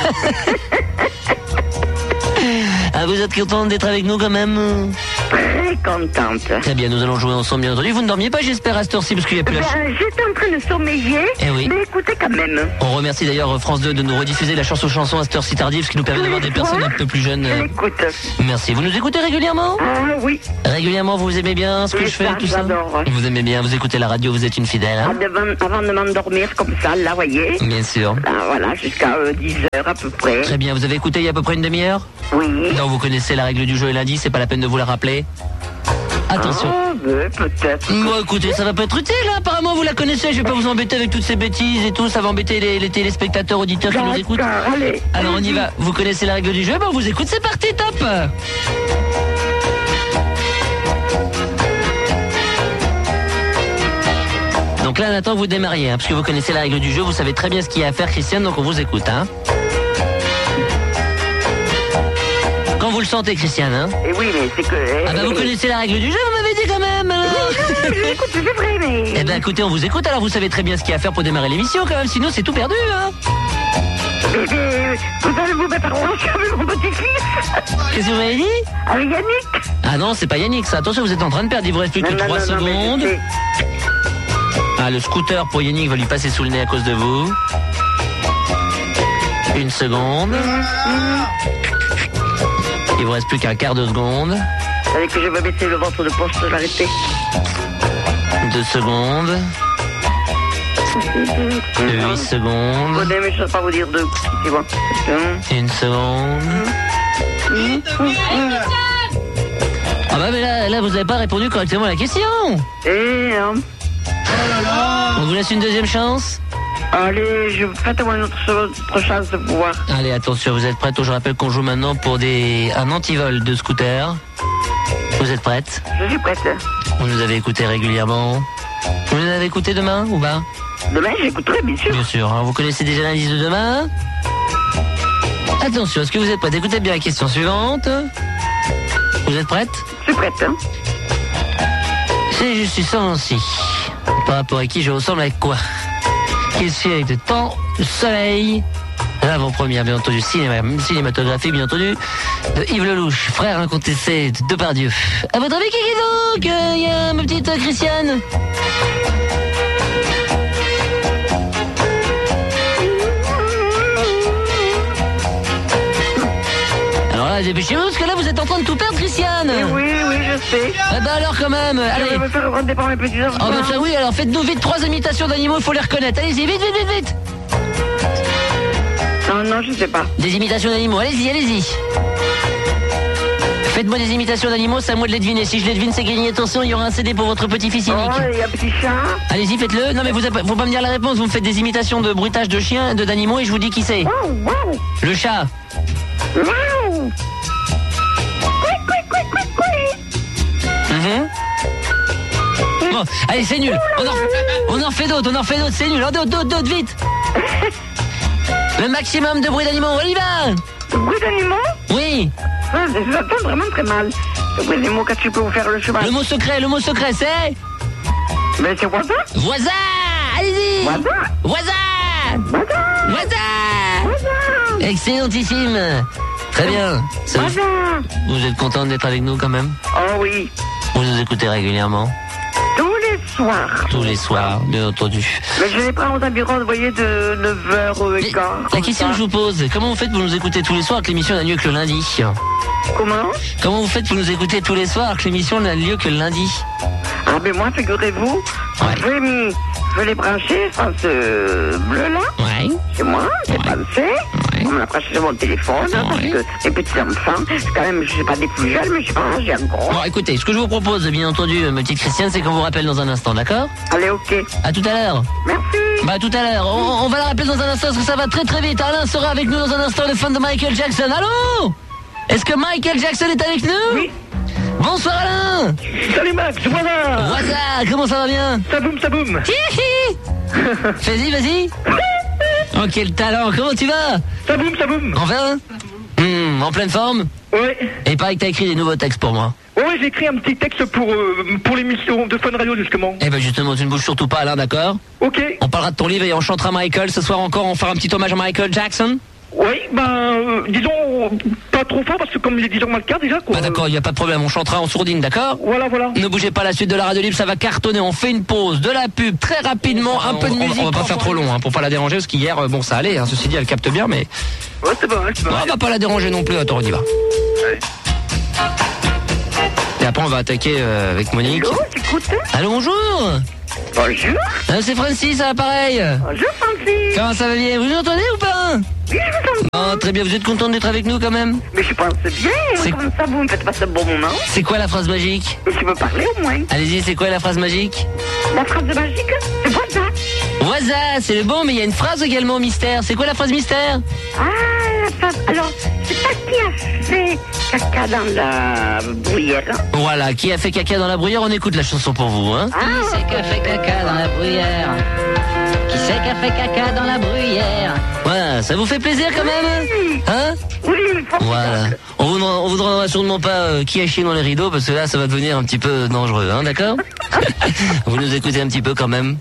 Ah, vous êtes contente d'être avec nous quand même? Très contente. Très bien, nous allons jouer ensemble, bien entendu. Vous ne dormiez pas, j'espère, à cette heure-ci, parce qu'il n'y a plus ben, la... J'étais en train de sommeiller, eh oui. mais écoutez quand même. On remercie d'ailleurs France deux de nous rediffuser la chanson chanson à cette heure-ci tardive, ce qui nous permet d'avoir des personnes un peu plus jeunes. Je l'écoute. Merci. Vous nous écoutez régulièrement? Ah oui. Régulièrement, vous aimez bien ce que oui, je fais, ça, tout ça? J'adore. Vous aimez bien, vous écoutez la radio, vous êtes une fidèle, hein? ah, devant, Avant de m'endormir comme ça, là, voyez. Bien sûr. Ah, voilà, jusqu'à euh, dix heures à peu près. Très bien, vous avez écouté il y a à peu près une demi-heure? Oui. Non, vous connaissez la règle du jeu et lundi, c'est pas la peine de vous la rappeler. Attention. Ah, ben, peut-être. Bon, écoutez, ça va pas être utile, hein. Apparemment vous la connaissez, je vais pas vous embêter avec toutes ces bêtises et tout, ça va embêter les, les téléspectateurs, auditeurs qui nous écoutent. Allez. Alors on y va, vous connaissez la règle du jeu, ben on vous écoute, c'est parti, top. Donc là, on attend que vous démarriez, hein, parce que vous connaissez la règle du jeu, vous savez très bien ce qu'il y a à faire, Christiane, donc on vous écoute, hein. Quand vous le sentez, Christiane, hein. Et oui, mais c'est que... Ah bah vous connaissez la règle du jeu, vous m'avez dit quand même, alors. Oui, je l'écoute, c'est vrai, mais... Eh ben écoutez, on vous écoute, alors vous savez très bien ce qu'il y a à faire pour démarrer l'émission, quand même, sinon c'est tout perdu, hein. Mais, mais vous allez vous mettre en relation avec mon petit-fils. Qu'est-ce que vous m'avez dit? Avec Yannick. Ah non, c'est pas Yannick, ça. Attention, vous êtes en train de perdre, il vous reste plus que non, trois non, secondes. Non, ah, le scooter pour Yannick va lui passer sous le nez à cause de vous. Une seconde. Il vous reste plus qu'un quart de seconde. Allez que je vais baisser le ventre de poste, je vais arrêter. Deux secondes. Huit secondes. Bon, mais je ne sais pas vous dire deux. C'est bon. Une seconde. Ah bah mais là, là vous n'avez pas répondu correctement à la question. Eh non. On vous laisse une deuxième chance. Allez, je faites-moi une autre, autre chance de pouvoir. Allez, attention, vous êtes prête? Je rappelle qu'on joue maintenant pour des un antivol de scooter. Vous êtes prête? Je suis prête. Vous nous avez écouté régulièrement. Vous nous avez écouté demain ou pas? Demain, j'écouterai, bien sûr. Bien sûr. Alors, vous connaissez déjà l'indice de demain? Attention, est-ce que vous êtes prête? Écoutez bien la question suivante. Vous êtes prête? Je suis prête. Hein. C'est je suis Sancy. Par rapport à qui je ressemble avec quoi? Question avec le temps, le soleil. L'avant-première, bien entendu, cinéma, cinématographie, bien entendu, de Yves Lelouch, frère incontesté de Depardieu. À votre avis, qui est donc? Il euh, y a ma petite euh, Christiane. Alors là, dépêchez-vous, parce que là, vous êtes en train de tout perdre, Christiane. Et oui, oui, je sais. Ah bah alors, quand même, je allez. Je vais me faire rendre par mes petits enfants. Oh bah ça, oui, alors faites-nous vite trois imitations d'animaux, il faut les reconnaître. Allez-y, vite, vite, vite, vite. Non, non, je sais pas. Des imitations d'animaux, allez-y, allez-y. Faites-moi des imitations d'animaux, c'est à moi de les deviner. Si je les devine, c'est gagné. Attention, il y aura un C D pour votre petit-fils Yannick. Oh, il y a un petit chat. Allez-y, faites-le. Non, mais vous faut pas me dire la réponse. Vous me faites des imitations de bruitage de chiens, de d'animaux, et je vous dis qui c'est. Wow, wow. Le chat. Wow. Mmh. Bon, allez, c'est nul. On en, on en fait d'autres, on en fait d'autres, c'est nul. D'autres, d'autres, d'autres, vite. Le maximum de bruit d'animaux, on y va. Le bruit d'animaux? Oui. Ah, je l'entends vraiment très mal. Le bruit d'animaux, quand tu peux vous faire le cheval. Le mot secret, le mot secret, c'est... Mais c'est voisin. Voisin. Allez-y. Voisin. Voisin. Voisin. Voisin. Voisin. Excellentissime. Très bien. Ça vous... Voisin. vous êtes contente d'être avec nous quand même? Oh oui. Vous nous écoutez régulièrement? Tous les soirs. Tous les soirs, bien entendu. Mais je les prends aux environs, vous voyez, de neuf heures quinze. La question que je vous pose, comment vous faites pour nous écouter tous les soirs que l'émission n'a lieu que le lundi? Comment? Comment vous faites pour nous écouter tous les soirs que l'émission n'a lieu que le lundi? Ah ben moi, figurez-vous, ouais. je vais mis, je l'ai branché, France euh, Bleu là. Ouais. C'est moi, j'ai ouais. pensé. Ouais. On me l'a branché sur mon téléphone, ouais. Parce que les petits enfants, c'est quand même, je sais pas des plus jeunes, mais je sais pas, j'ai un gros. Bon, écoutez, ce que je vous propose, bien entendu, ma petite Christiane, c'est qu'on vous rappelle dans un instant, d'accord? Allez, ok. À tout à l'heure. Merci. Bah, à tout à l'heure. On, on va la rappeler dans un instant, parce que ça va très très vite. Alain sera avec nous dans un instant, le fan de Michael Jackson. Allô? Est-ce que Michael Jackson est avec nous? Oui. Bonsoir Alain. Salut Max, voilà. Voilà, comment ça va bien? Ça boum, ça boum. Hihi. Vas-y, vas-y. Oh, quel talent. Comment tu vas? Ça boum, ça boum. Enfin mmh, en pleine forme? Oui. Et il paraît que t'as écrit des nouveaux textes pour moi. Oui, j'ai écrit un petit texte pour, euh, pour l'émission de Fun Radio, justement. Eh ben justement, tu ne bouges surtout pas, Alain, d'accord? Ok. On parlera de ton livre et on chantera Michael. Ce soir encore, on fera un petit hommage à Michael Jackson. Oui, ben, euh, disons, pas trop fort, parce que comme il est dix heures moins le quart déjà, quoi. Ah d'accord, il n'y a pas de problème, on chantera en sourdine, d'accord? Voilà, voilà. Ne bougez pas, la suite de la radio libre, ça va cartonner. On fait une pause, de la pub, très rapidement, un on, peu de on, musique. On va pas faire trop long, hein, pour pas la déranger, parce qu'hier, euh, bon, ça allait, hein, ceci dit, elle capte bien, mais... Ouais, c'est bon, c'est bon. On va pas la déranger non plus, attends, on y va. Allez. Et après, on va attaquer euh, avec Monique. Allô, j'écoute. Allô, bonjour. Bonjour. Ah, c'est Francis à l'appareil. Bonjour, Francis. Comment ça va bien? Vous nous entendez ou pas? Oui, je vous entends. Oh, très bien, vous êtes contente d'être avec nous quand même? Mais je pense bien. Comme ça, vous me faites passer un bon moment. C'est quoi la phrase magique? Mais tu veux parler au moins. Allez-y, c'est quoi la phrase magique? La phrase magique, c'est Voisa. Voisa, c'est le bon, mais il y a une phrase également mystère. C'est quoi la phrase mystère? Ah, la phrase. Alors, c'est pas qui a fait caca dans la bruyère. Voilà, qui a fait caca dans la bruyère? On écoute la chanson pour vous, hein? Ah, qui c'est qui a fait caca dans la bruyère? Qui c'est qui a fait caca dans la bruyère? Voilà, ça vous fait plaisir quand même? Hein? Oui, voilà. On vous, on vous demandera sûrement pas euh, qui a chié dans les rideaux, parce que là, ça va devenir un petit peu dangereux, hein, d'accord? Vous nous écoutez un petit peu quand même?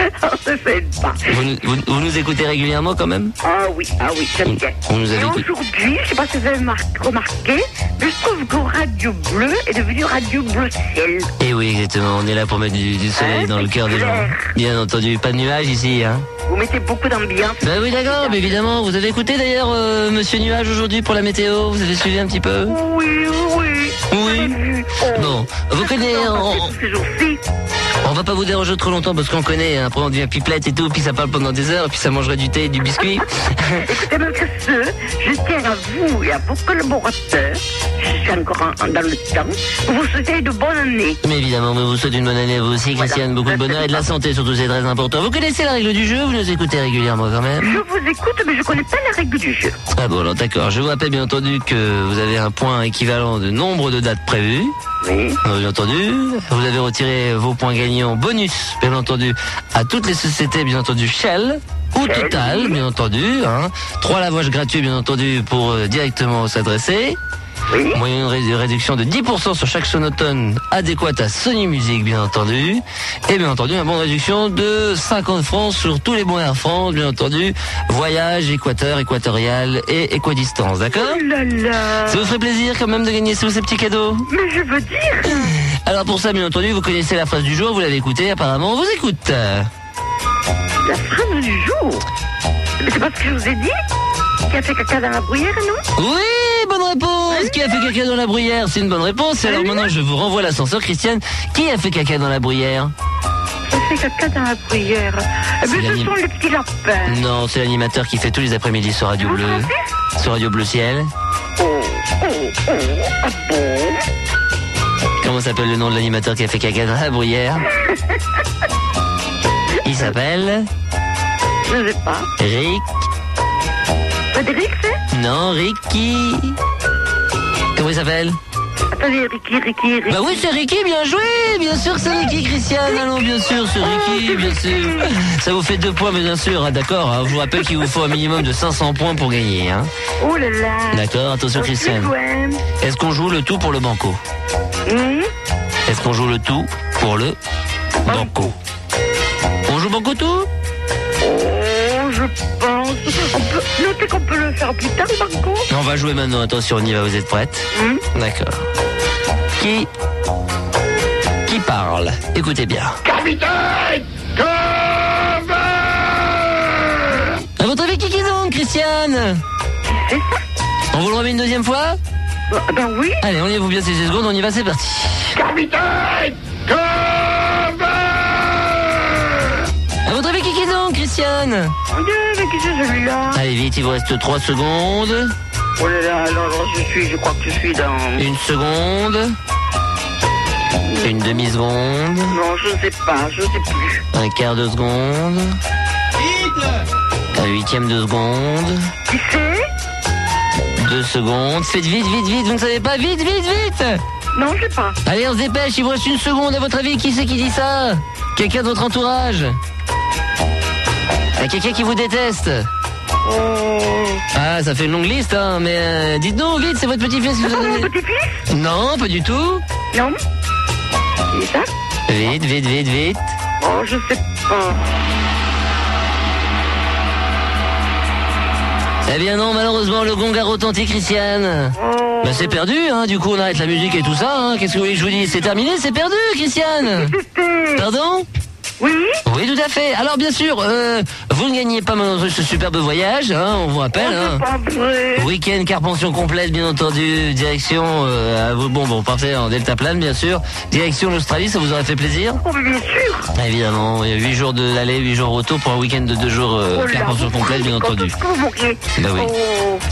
pas. Vous, nous- vous, vous nous écoutez régulièrement quand même? Ah oui, ah oui, j'aime bien. On nous a Et écouté. aujourd'hui, je sais pas si vous avez mar- remarqué, mais je trouve que Radio Bleu est devenu Radio Bleu Ciel. Et oui, exactement, on est là pour mettre du, du soleil Hein, dans le c'est cœur des gens. clair. Bien entendu, pas de nuages ici, hein? Vous mettez beaucoup d'ambiance. Bah oui, d'accord, mais évidemment. Vous avez écouté d'ailleurs euh, Monsieur Nuage aujourd'hui pour la météo? Vous avez suivi un petit peu? Oui, oui. Oui. Bon, vous connaissez... On, Ces jours-ci. on va pas vous déranger trop longtemps parce qu'on connaît, hein, après on devient pipelette et tout, puis ça parle pendant des heures, puis ça mangerait du thé et du biscuit. Écoutez, malgré ce, je tiens à vous et à vos collaborateurs, je suis encore en- dans le temps, pour vous souhaiter de bonnes années. Mais évidemment, mais vous souhaitez une bonne année à vous aussi, Christiane, beaucoup de bonheur et de la santé surtout, c'est très important. Vous connaissez la règle du jeu? Vous nous écoutez régulièrement quand même? Je vous écoute, mais je connais pas la règle du jeu. Ah bon, alors d'accord. Je vous rappelle bien entendu que vous avez un point équivalent de nombre de dates prévues. Oui. Bien entendu. Vous avez retiré vos points gagnants bonus, bien entendu, à toutes les sociétés, bien entendu, Shell. Ou Total, bien entendu. Hein. Trois lavages gratuits, bien entendu, pour euh, directement s'adresser. Oui. Moyenne ré- réduction de dix pour cent sur chaque sonotone adéquate à Sony Music, bien entendu. Et bien entendu, un bon de réduction de cinquante francs sur tous les bons Air France, bien entendu. Voyage, équateur, équatorial et équidistance, d'accord? Oh là là. Ça vous ferait plaisir quand même de gagner tous ces petits cadeaux? Mais je veux dire. Alors pour ça, bien entendu, vous connaissez la phrase du jour, vous l'avez écoutée, apparemment, on vous écoute. La phrase du jour. Mais c'est pas ce que je vous ai dit? Qui a fait caca dans la bruyère, non? Oui, bonne réponse. Qui a fait caca dans la bruyère? C'est une bonne réponse. Et alors maintenant, je vous renvoie l'ascenseur, Christiane. Qui a fait caca dans la bruyère? Qui a fait caca dans la bruyère? Eh C'est bien, ce l'anime- sont les petits lapins. Non, c'est l'animateur qui fait tous les après-midi sur Radio Bleu. Sur Radio Bleu Ciel. Oh, oh, oh, ah bon? Comment s'appelle le nom de l'animateur qui a fait caca dans la bruyère? Il s'appelle Je sais pas. Rick. Frédéric, c'est? Non, Ricky. Comment il s'appelle? Attendez, Ricky, Ricky, Ricky. Bah oui, c'est Ricky, bien joué. Bien sûr, c'est Ricky, Christiane. Allons, bien sûr, c'est Ricky, bien sûr. Ça vous fait deux points, mais bien sûr, hein, d'accord. hein. Je vous rappelle qu'il vous faut un minimum de cinq cents points pour gagner. Hein. Oh là là. D'accord, attention, Ok, Christiane. ouais. Est-ce qu'on joue le tout pour le banco? Hum, Est-ce qu'on joue le tout pour le banco? On joue banco tout? Oh, je pense. On peut... Notez qu'on peut le faire plus tard, Marco. On va jouer maintenant, attention, on y va, vous êtes prêtes? Hum. D'accord. Qui Qui parle? Écoutez bien. Capitaine! À votre avis, qui qui donc, Christiane? C'est ça? On vous le remet une deuxième fois? Ben, ben oui. Allez, on y vous bien ces secondes, on y va, c'est parti. Capitaine! À votre avis, qui qui donc, Christiane? Mon Dieu, mais qui c'est celui-là? Allez, vite, il vous reste trois secondes. Oh là là, alors, alors, je suis, je crois que je suis dans... Une seconde. Une demi-seconde. Non, je ne sais pas, je ne sais plus. Un quart de seconde. Un huitième de seconde. Qui c'est? Deux secondes. Faites vite, vite, vite, vous ne savez pas, vite, vite, vite. Non, je sais pas. Allez, on se dépêche, il vous reste une seconde. À votre avis, qui c'est qui dit ça? Quelqu'un de votre entourage? Il y a quelqu'un qui vous déteste. Ah, ça fait une longue liste, hein, mais euh, dites-nous vite, c'est votre petit-fils que vous avez... Mon petit-fils? Non, pas du tout. Non. C'est ça? Vite, vite, vite, vite. Oh, je sais pas. Eh bien non, malheureusement, le gong a retenti, Christiane. Oh. Bah c'est perdu, hein, du coup on arrête la musique et tout ça, hein. Qu'est-ce que vous voulez que je vous dise? C'est terminé, c'est perdu, Christiane. Pardon? Oui. Oui, tout à fait. Alors bien sûr, euh, vous ne gagnez pas maintenant ce superbe voyage, hein, on vous rappelle. Oh, Hein. c'est pas vrai. Week-end, car pension complète, bien entendu. Direction, euh, à vous, bon, bon, partez en deltaplane, bien sûr. Direction l'Australie, ça vous aurait fait plaisir? Oh, mais bien sûr. Évidemment, il y a huit jours de l'aller, huit jours retour pour un week-end de deux jours, euh, Oh car là, pension complète, bien quand entendu. est-ce que vous moquez? Bah oui. Oh.